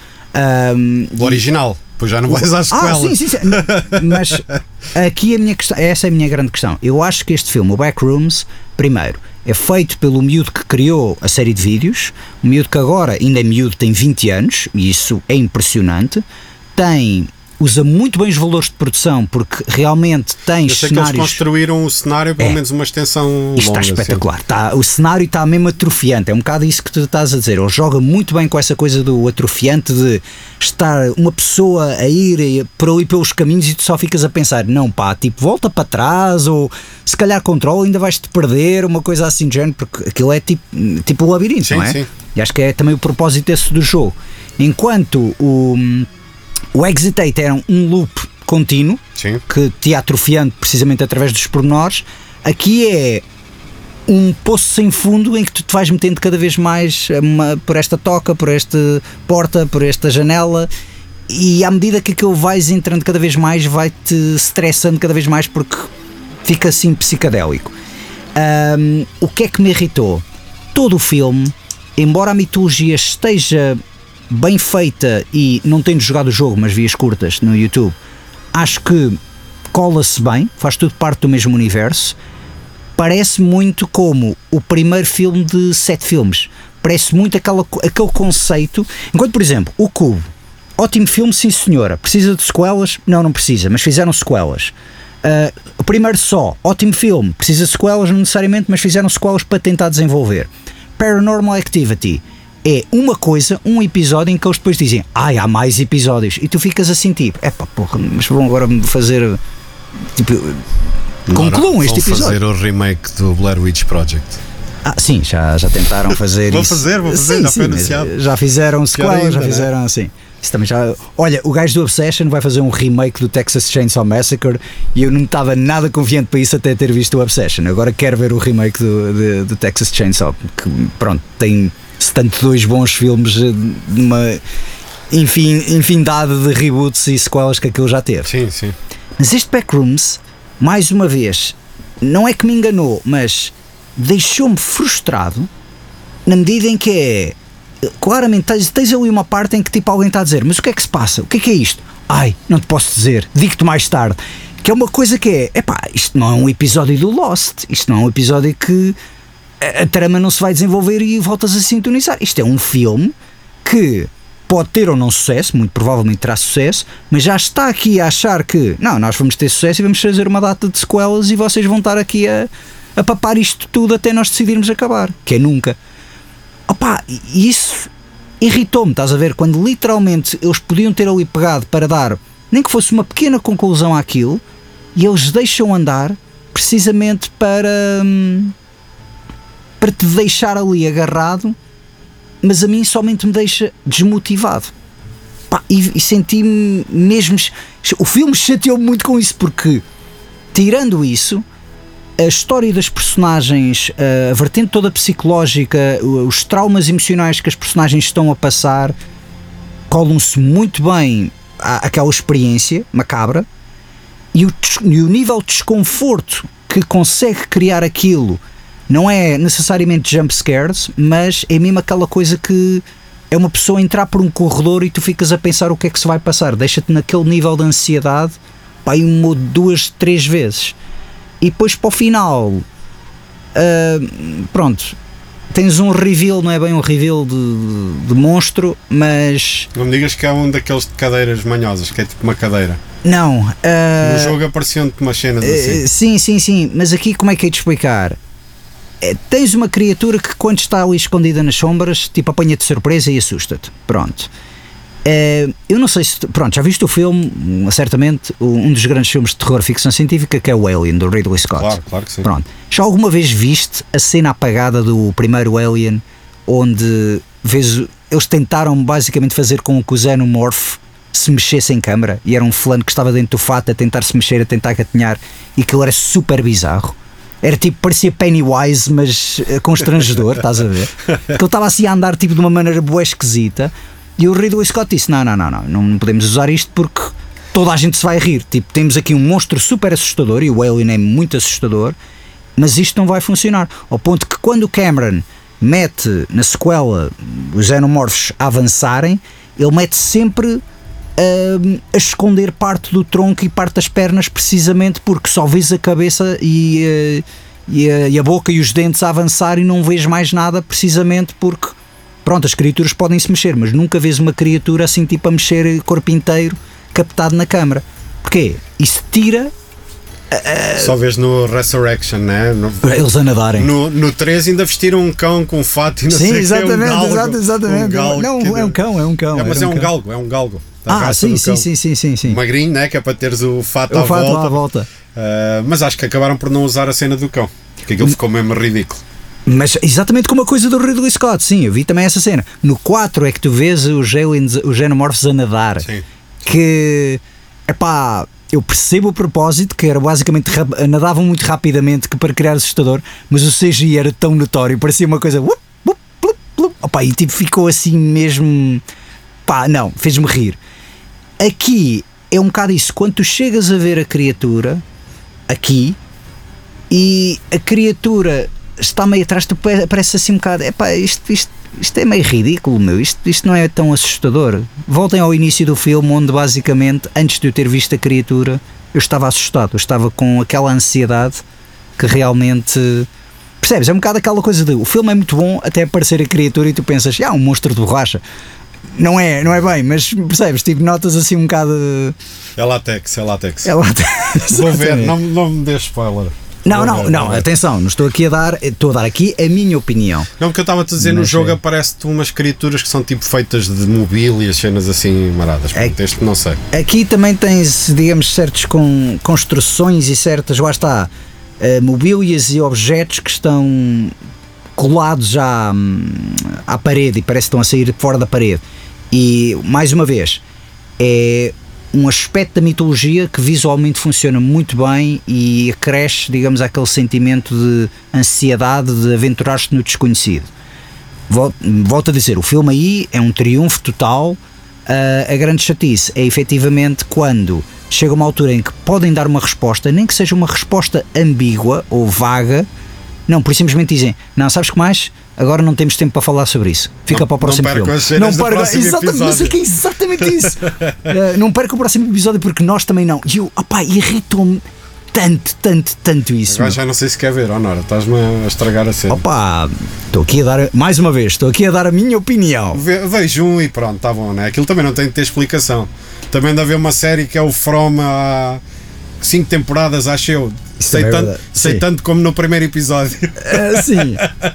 O original, pois já não vais às sequelas. Sim. Mas aqui a minha questão, essa é a minha grande questão. Eu acho que este filme, o Backrooms, primeiro, é feito pelo miúdo que criou a série de vídeos, um miúdo que agora ainda é miúdo, tem 20 anos, e isso é impressionante. Tem usa muito bem os valores de produção, porque realmente tens Eu sei cenários... que eles construíram o cenário, pelo menos uma extensão Isto longa. está espetacular. O cenário está mesmo atrofiante. É um bocado isso que tu estás a dizer. Ele joga muito bem com essa coisa do atrofiante, de estar uma pessoa a ir por ali pelos caminhos e tu só ficas a pensar, não pá, tipo, volta para trás, ou se calhar controla, ainda vais-te perder, uma coisa assim de género, porque aquilo é tipo o labirinto, Sim, não é? sim. E acho que é também o propósito esse do jogo. Enquanto o Exit 8 era um loop contínuo, Sim. que te ia atrofiando precisamente através dos pormenores, aqui é um poço sem fundo em que tu te vais metendo cada vez mais por esta toca, por esta porta, por esta janela, e à medida que aquilo vais entrando cada vez mais, vai-te estressando cada vez mais, porque fica assim psicadélico. O que é que me irritou? Todo o filme, embora a mitologia esteja bem feita, e não tendo jogado o jogo, mas vi as curtas no YouTube, acho que cola-se bem, faz tudo parte do mesmo universo. Parece muito como o primeiro filme de 7 filmes. Parece muito aquele conceito. Enquanto, por exemplo, o Cubo, ótimo filme, sim senhora. Precisa de sequelas? Não precisa, mas fizeram sequelas. O primeiro Só, ótimo filme, precisa de sequelas, não necessariamente, mas fizeram sequelas para tentar desenvolver. Paranormal Activity é uma coisa, um episódio em que eles depois dizem há mais episódios, e tu ficas assim tipo, porra, mas vão agora fazer tipo, concluam este episódio. Vão fazer o remake do Blair Witch Project. Sim, já tentaram fazer Vou isso. fazer, sim, já foi anunciado. Já fizeram sequelas, já ainda, fizeram assim. Isso também já... Olha, o gajo do Obsession vai fazer um remake do Texas Chainsaw Massacre, e eu não estava nada confiante para isso até ter visto o Obsession. Agora quero ver o remake do Texas Chainsaw, que pronto, tem 72 bons filmes, uma infinidade de reboots e sequelas que aquilo já teve. Sim, sim. Mas este Backrooms, mais uma vez, não é que me enganou, mas deixou-me frustrado, na medida em que é... Claramente tens ali uma parte em que tipo alguém está a dizer, mas o que é que se passa? O que é isto? Não te posso dizer, digo-te mais tarde. Que é uma coisa que isto não é um episódio do Lost, isto não é um episódio que a trama não se vai desenvolver e voltas a sintonizar. Isto é um filme que pode ter ou não sucesso, muito provavelmente terá sucesso, mas já está aqui a achar que nós vamos ter sucesso e vamos fazer uma data de sequelas, e vocês vão estar aqui a papar isto tudo até nós decidirmos acabar, que é nunca. E isso irritou-me, estás a ver? Quando literalmente eles podiam ter ali pegado para dar, nem que fosse uma pequena conclusão àquilo, e eles deixam andar precisamente para te deixar ali agarrado, mas a mim somente me deixa desmotivado. E senti-me mesmo... O filme chateou-me muito com isso, porque, tirando isso, a história das personagens, a vertente toda psicológica, os traumas emocionais que as personagens estão a passar, colam-se muito bem àquela experiência macabra, e o nível de desconforto que consegue criar aquilo não é necessariamente jump scares, mas é mesmo aquela coisa que é uma pessoa entrar por um corredor e tu ficas a pensar o que é que se vai passar, deixa-te naquele nível de ansiedade, uma, 2, 3 vezes. E depois para o final, pronto, tens um reveal, não é bem um reveal de monstro, mas... Não me digas que é um daqueles de cadeiras manhosas, que é tipo uma cadeira. Não. No jogo apareciam-te umas cenas assim. Sim, mas aqui como é que é de explicar? Tens uma criatura que quando está ali escondida nas sombras, tipo apanha-te de surpresa e assusta-te. Pronto. Eu não sei se... Pronto, já viste o filme, certamente, um dos grandes filmes de terror ficção científica, que é o Alien, do Ridley Scott. Claro que sim. Pronto. Já alguma vez viste a cena apagada do primeiro Alien, onde eles tentaram basicamente fazer com que o Xenomorph se mexesse em câmara, e era um fulano que estava dentro do fato a tentar se mexer, a tentar gatinhar, e aquilo era super bizarro. Era tipo, parecia Pennywise, mas constrangedor, estás a ver? Que ele estava assim a andar tipo de uma maneira bué esquisita. E o Ridley Scott disse, não podemos usar isto porque toda a gente se vai rir. Tipo, temos aqui um monstro super assustador, e o Alien é muito assustador, mas isto não vai funcionar. Ao ponto que quando o Cameron mete na sequela os xenomorphs a avançarem, ele mete sempre a esconder parte do tronco e parte das pernas, precisamente porque só vês a cabeça e a boca e os dentes a avançar e não vês mais nada, precisamente porque... Pronto, as criaturas podem se mexer, mas nunca vês uma criatura assim tipo a mexer o corpo inteiro, captado na câmara. Porquê? Isso tira. Só vês no Resurrection, né? Eles a nadarem. No 3 ainda vestiram um cão com um fato e não Sim, sei exatamente, que é um galgo, exatamente. Um galgo, não, é um cão. Mas é um galgo. Sim. Magrinho, né? Que é para teres o fato à volta. Mas acho que acabaram por não usar a cena do cão, porque aquilo ficou mesmo ridículo. Mas exatamente como a coisa do Ridley Scott, sim, eu vi também essa cena. No 4 é que tu vês os Xenomorphs a nadar. Sim. Que, epá, eu percebo o propósito, que era basicamente nadavam muito rapidamente, que para criar assustador, mas o CGI era tão notório, parecia uma coisa opa, e tipo ficou assim mesmo, pá, não, fez-me rir. Aqui é um bocado isso, quando tu chegas a ver a criatura aqui e a criatura está meio atrás, tu parece assim um bocado, epá, isto é meio ridículo, meu, isto não é tão assustador. Voltem ao início do filme, onde basicamente, antes de eu ter visto a criatura, eu estava assustado, eu estava com aquela ansiedade que realmente, percebes, é um bocado aquela coisa de, o filme é muito bom até aparecer a criatura e tu pensas, um monstro de borracha. Não é bem, mas percebes, tipo, notas assim um bocado... É látex. Vou ver, não me dê spoiler. Não, atenção, não estou a dar aqui a minha opinião. Não, porque eu estava a dizer, no jogo aparece-te umas criaturas que são tipo feitas de mobília, cenas assim maradas. Este não sei. Aqui também tens, digamos, certas construções e certas, lá está, mobílias e objetos que estão colados já à parede e parece que estão a sair fora da parede. E, mais uma vez, é um aspecto da mitologia que visualmente funciona muito bem e acresce, digamos, aquele sentimento de ansiedade de aventurar-se no desconhecido. Volto a dizer, o filme aí é um triunfo total. A grande chatice é efetivamente quando chega uma altura em que podem dar uma resposta, nem que seja uma resposta ambígua ou vaga, não, por simplesmente dizem, não, sabes que mais? Agora não temos tempo para falar sobre isso. Fica para o próximo filme. Não perca exatamente, mas é que é exatamente isso. Não perca o próximo episódio porque nós também não. E eu, irritou-me tanto isso. Agora já não sei se quer ver, Nora, estás-me a estragar a cena. Estou aqui a dar, mais uma vez, a minha opinião. Vejo um e pronto, está bom, né? Aquilo também não tem de ter explicação. Também deve haver uma série que é o From há 5 temporadas, acho eu. Sei tanto como no primeiro episódio. Sim.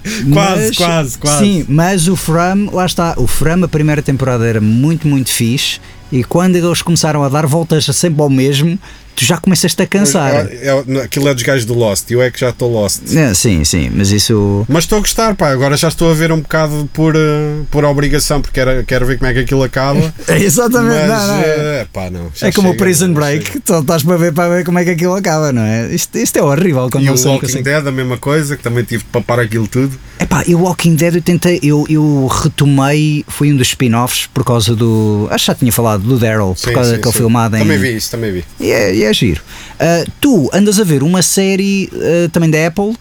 Quase. Sim, mas o From, lá está, o From, a primeira temporada era muito, muito fixe e quando eles começaram a dar voltas sempre ao mesmo, tu já começaste a cansar. Aquilo é dos gajos do Lost, eu é que já estou Lost. Sim, mas isso... Mas estou a gostar, agora já estou a ver um bocado por obrigação, porque quero ver como é que aquilo acaba. Exatamente, mas, não. É como o Prison Break, tu estás para ver como é que aquilo acaba, não é? Isto é horrível. Quando e o Walking Dead, a mesma coisa, que também tive que papar aquilo tudo. E o Walking Dead eu retomei, foi um dos spin-offs por causa do... Acho que já tinha falado do Daryl, por causa daquele filmado em... Também vi isso. E é giro. Tu andas a ver uma série também da Apple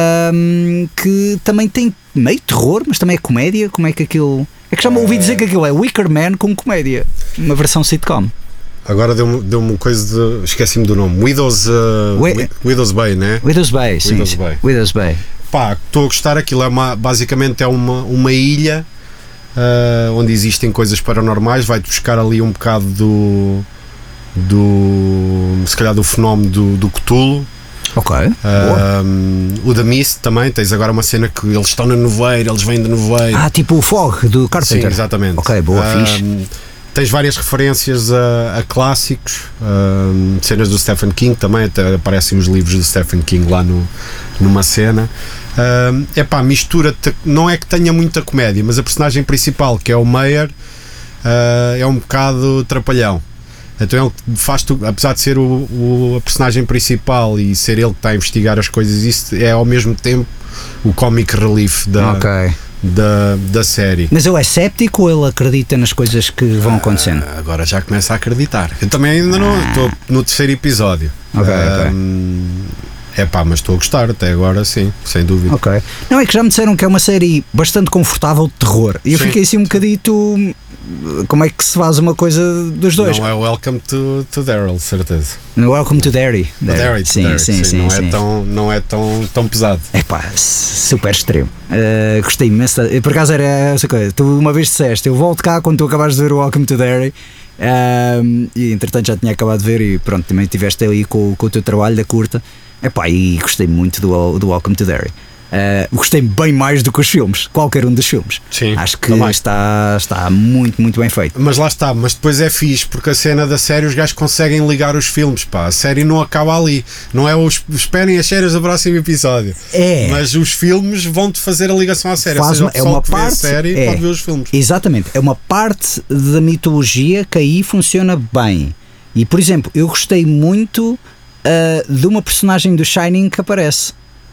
que também tem meio terror, mas também é comédia. Como é que aquilo... É que já me ouvi dizer que aquilo é Wicker Man com comédia, uma versão sitcom. Agora deu-me coisa de... Esqueci-me do nome. Widow's Bay, né? Widow's Bay, sim. Widow's Bay. Estou a gostar. Aquilo basicamente é uma ilha onde existem coisas paranormais. Vai-te buscar ali um bocado se calhar do fenómeno do Cthulhu. Ok. O The Mist também. Tens agora uma cena que eles estão na nevoeira, eles vêm da nevoeira. Tipo o Fog do Carpenter. Sim, exatamente. Ok, boa, fixe. Tens várias referências a clássicos, cenas do Stephen King também, até aparecem os livros do Stephen King lá numa cena. Mistura, não é que tenha muita comédia, mas a personagem principal, que é o Mayer, é um bocado trapalhão. Então ele faz apesar de ser a personagem principal e ser ele que está a investigar as coisas, isso é ao mesmo tempo o comic relief da série. Mas ele é céptico ou ele acredita nas coisas que vão acontecendo? Agora já começa a acreditar. Eu também ainda não estou no terceiro episódio. Mas estou a gostar até agora, sim, sem dúvida. Ok. Não, é que já me disseram que é uma série bastante confortável de terror e eu fiquei assim um bocadito... Como é que se faz uma coisa dos dois? Não é Welcome to Daryl, certeza. Welcome to Derry. Sim. Não é tão pesado. Super extremo. Gostei imenso. Por acaso era essa coisa. Tu uma vez disseste, eu volto cá quando tu acabaste de ver o Welcome to Derry E entretanto já tinha acabado de ver e pronto, também estiveste aí com o teu trabalho da curta. Epá, e gostei muito do Welcome to Derry. Gostei bem mais do que os filmes, qualquer um dos filmes. Sim, acho que está muito, muito bem feito. Mas lá está, mas depois é fixe, porque a cena da série os gajos conseguem ligar os filmes, pá. A série não acaba ali, não é esperem as séries do próximo episódio. Mas os filmes vão-te fazer a ligação à série. Ou seja, o pessoal que vê a série pode ver os filmes. Exatamente, é uma parte da mitologia que aí funciona bem. E por exemplo, eu gostei muito de uma personagem do Shining que aparece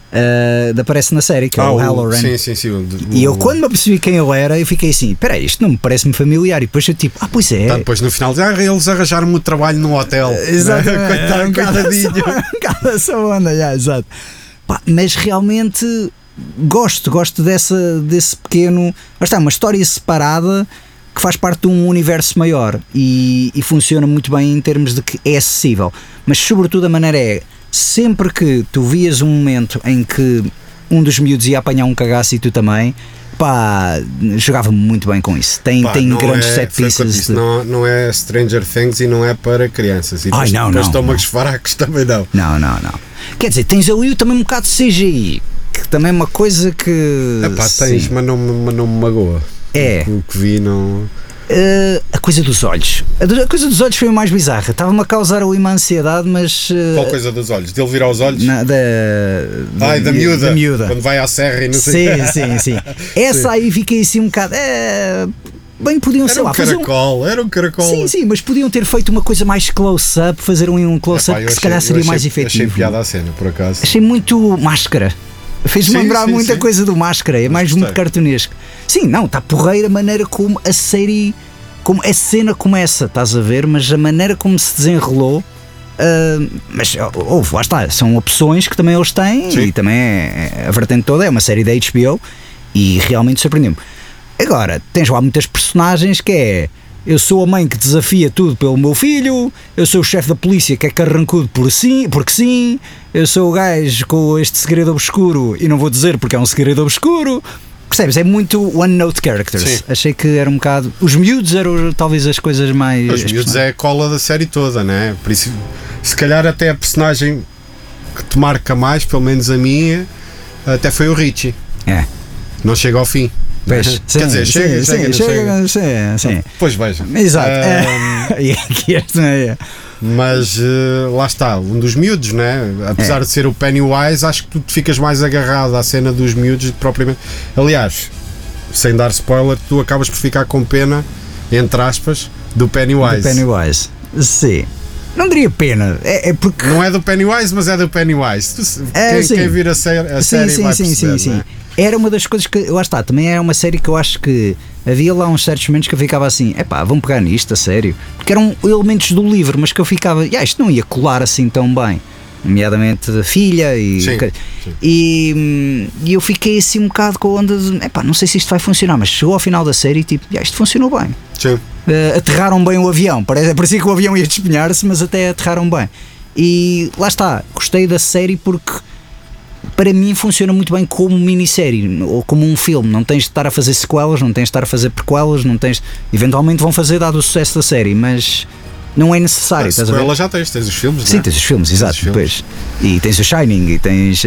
na série, que é o Halloran. Sim. E eu quando me apercebi quem ele era, eu fiquei assim, peraí, isto não me parece-me familiar. E depois eu tipo, pois é. Tá, depois no final eles arranjaram-me o trabalho num hotel. Exato. Coitadinho. Essa onda, exato. Mas realmente gosto desse pequeno, uma história separada que faz parte de um universo maior e funciona muito bem em termos de que é acessível. Mas sobretudo a maneira é, sempre que tu vias um momento em que um dos miúdos ia apanhar um cagaço e tu também, jogava muito bem com isso. Tem grandes set pieces. Não é Stranger Things e não é para crianças. E depois estômagos fracos também não. Não. Quer dizer, tens ali também um bocado de CGI, que também é uma coisa que. Tens, mas não me magoa. O que vi não. A coisa dos olhos. A coisa dos olhos foi a mais bizarra. Estava-me a causar uma ansiedade, mas. Qual coisa dos olhos? Dele virar os olhos? Da miúda. Quando vai à serra e não sei. Sim. Essa aí fiquei assim um bocado. Bem, podiam ser lá. Era um caracol. Sim, mas podiam ter feito uma coisa mais close-up, fazer um close-up que se calhar seria mais efetivo. Achei piada a cena, por acaso. Achei muito Máscara. Fez-me lembrar muita coisa do Máscara, é mais muito cartunesco. Sim, não, está porreira a maneira como a série, como a cena começa, estás a ver, mas a maneira como se desenrolou, mas lá está, são opções que também eles têm. Sim. E também a vertente toda é uma série da HBO e realmente surpreendeu-me. Agora, tens lá muitas personagens que é: eu sou a mãe que desafia tudo pelo meu filho, eu sou o chefe da polícia que é carrancudo porque sim, eu sou o gajo com este segredo obscuro e não vou dizer porque é um segredo obscuro. Percebes? É muito one-note characters. Sim. Achei que era um bocado. Os miúdos eram talvez as coisas mais. Os miúdos é a cola da série toda, né? Por isso, se calhar até a personagem que te marca mais, pelo menos a minha, até foi o Richie. Não chega ao fim. Pois, quer dizer, chega. Sim. Pois veja. Exato. E aqui este não é. Mas lá está, um dos miúdos, né? Apesar de ser o Pennywise, acho que tu te ficas mais agarrado à cena dos miúdos propriamente. Aliás, sem dar spoiler, tu acabas por ficar com pena, entre aspas, do Pennywise. Sim. Não diria pena, é porque. Não é do Pennywise, mas é do Pennywise. Quem vir a série vai perceber, sim. Era uma das coisas que, lá está, também era uma série que eu acho que havia lá uns certos momentos que eu ficava assim, vamos pegar nisto, a sério, porque eram elementos do livro, mas que eu ficava, isto não ia colar assim tão bem, nomeadamente da filha e eu fiquei assim um bocado com a onda de, não sei se isto vai funcionar, mas chegou ao final da série e tipo, isto funcionou bem. Sim. Aterraram bem o avião, parecia que o avião ia despenhar-se, mas até aterraram bem. E lá está, gostei da série porque para mim funciona muito bem como minissérie ou como um filme. Não tens de estar a fazer sequelas, não tens de estar a fazer prequelas, eventualmente vão fazer dado o sucesso da série, mas não é necessário. Sequela já tens os filmes, sim, tens os filmes, exato, depois. E tens o Shining e tens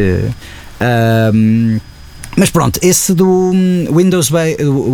mas pronto, esse do Widow's Bay,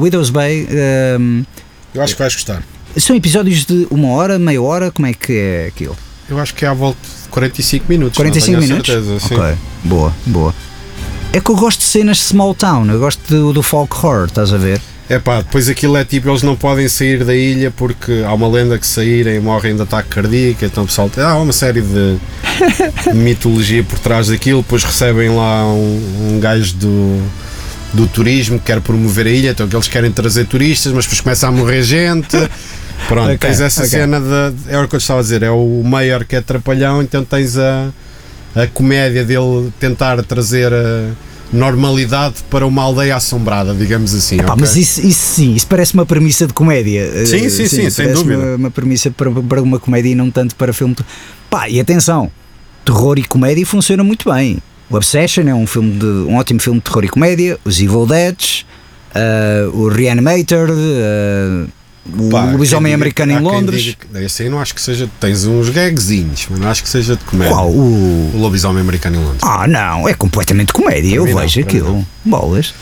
eu acho que vais gostar. São episódios de 1 hora, meia hora, como é que é aquilo? Eu acho que é à volta de 45 minutos. 45 minutos? Certeza, sim. Ok, boa. É que eu gosto de cenas de small town, eu gosto do folk horror, estás a ver? Depois aquilo é tipo, eles não podem sair da ilha porque há uma lenda que saírem morrem de ataque cardíaco, então o pessoal há uma série de mitologia por trás daquilo, depois recebem lá um gajo do turismo que quer promover a ilha, então que eles querem trazer turistas, mas depois começa a morrer gente. Pronto, tens essa cena é o que eu estava a dizer, é o Mayor que é trapalhão, então tens a comédia dele tentar trazer a normalidade para uma aldeia assombrada, digamos assim. Mas isso parece uma premissa de comédia. Sim, sem dúvida. Uma premissa para uma comédia e não tanto para filme. E atenção, terror e comédia funciona muito bem. O Obsession é um ótimo filme de terror e comédia. Os Evil Dead, o Reanimator, O Lobisomem Americano em Londres. Esse aí não acho que seja. Tens uns gagzinhos, mas não acho que seja de comédia. Qual? O Lobisomem Americano em Londres. Ah, não, é completamente comédia. Eu vejo aquilo. Bolas.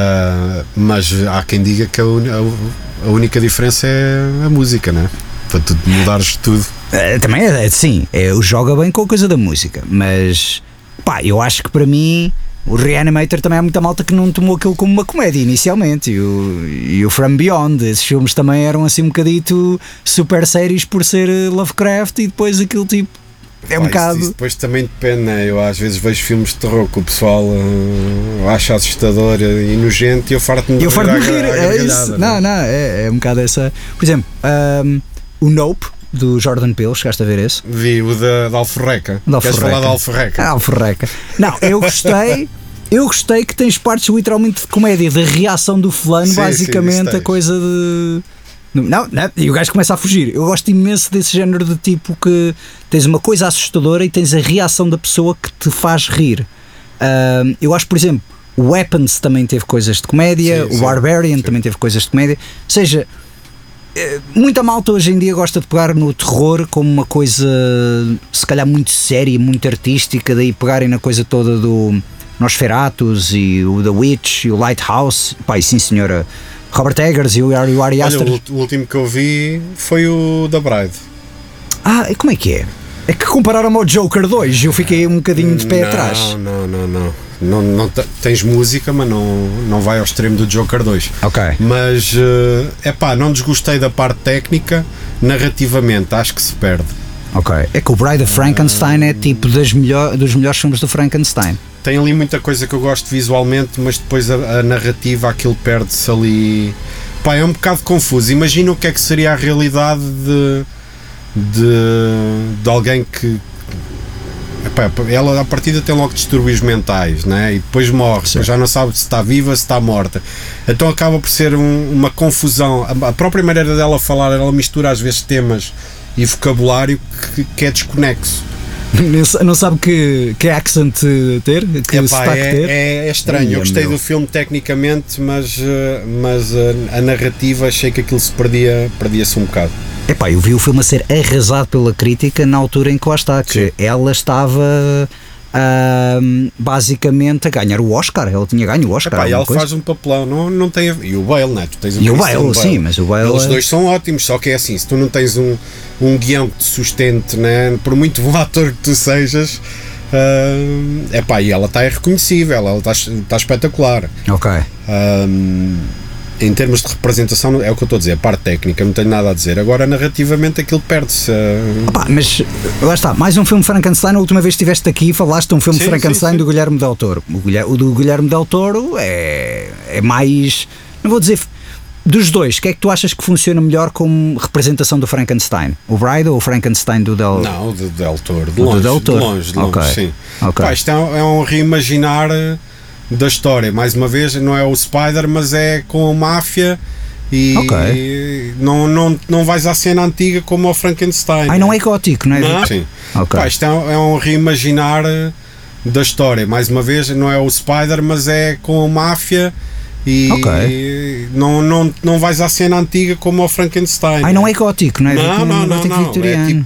Mas há quem diga que a única diferença é a música, né? Para tu mudares tudo. Também sim, joga bem com a coisa da música, mas pá, eu acho que para mim o Reanimator também há muita malta que não tomou aquilo como uma comédia inicialmente, e o From Beyond, esses filmes também eram assim um bocadito super sérios por ser Lovecraft, e depois aquilo tipo é um bocado. Isso depois também depende, né? Eu às vezes vejo filmes de terror que o pessoal acha assustador e nojento, e eu farto-me de rir, é isso. Não, é um bocado essa. Por exemplo, o Nope do Jordan Peele, chegaste a ver esse? Vi o da Alforreca. Queres falar da Alforreca? Alforreca. Não, eu gostei que tens partes literalmente de comédia, da reação do fulano, sim, basicamente sim, a coisa de. Não, e o gajo começa a fugir. Eu gosto imenso desse género de tipo que tens uma coisa assustadora e tens a reação da pessoa que te faz rir. Eu acho, por exemplo, o Weapons também teve coisas de comédia, o Barbarian também teve coisas de comédia. Ou seja, muita malta hoje em dia gosta de pegar no terror como uma coisa se calhar muito séria, muito artística, daí pegarem na coisa toda do Nosferatus e o The Witch e o Lighthouse. Pai, sim senhora, Robert Eggers e o Ari Aster. Olha, o último que eu vi foi o da Bride. E como é que é? É que compararam-me ao Joker 2 e eu fiquei um bocadinho de pé atrás. Não tens música, mas não vai ao extremo do Joker 2. Ok. Mas, não desgostei da parte técnica, narrativamente, acho que se perde. Ok. É que o Bride of Frankenstein é tipo dos melhores filmes do Frankenstein. Tem ali muita coisa que eu gosto visualmente, mas depois a narrativa, aquilo perde-se ali. É um bocado confuso. Imagina o que é que seria a realidade de alguém que. Ela à partida tem logo distúrbios mentais, né? E depois morre, já não sabe se está viva, se está morta. Então acaba por ser uma confusão. A própria maneira dela falar, ela mistura às vezes temas e vocabulário que é desconexo. Não sabe que accent ter? Que sotaque ter? É estranho. Eu gostei do filme tecnicamente, mas a narrativa, achei que aquilo se perdia-se um bocado. Eu vi o filme a ser arrasado pela crítica na altura em que lá está, que ela estava basicamente a ganhar o Oscar. Ela tinha ganho o Oscar. E ela faz um papelão, não tem. E o Bale, né? Tu tens e o Bale, sim, mas o Bale. Eles dois são ótimos, só que é assim: se tu não tens um guião que te sustente, né? Por muito bom ator que tu sejas, e ela está reconhecível, ela está espetacular. Ok. Em termos de representação, é o que eu estou a dizer, a parte técnica, não tenho nada a dizer. Agora, narrativamente, aquilo perde-se. Mas lá está, mais um filme Frankenstein. A última vez que estiveste aqui falaste de um filme Frankenstein do Guilherme Del Toro. O do Guilherme Del Toro é mais, não vou dizer, dos dois, o que é que tu achas que funciona melhor como representação do Frankenstein? O Bride ou o Frankenstein do Del Toro? Não, o do Del Toro, de longe, sim. Isto é um reimaginar da história, mais uma vez, não é o Spider, mas é com a máfia e não vais à cena antiga como ao Frankenstein. Não é gótico, não é? Não? Sim. Isto é um reimaginar da história, mais uma vez, não é o Spider, mas é com a máfia e não vais à cena antiga como ao Frankenstein. Não é gótico, não é? Não, é tipo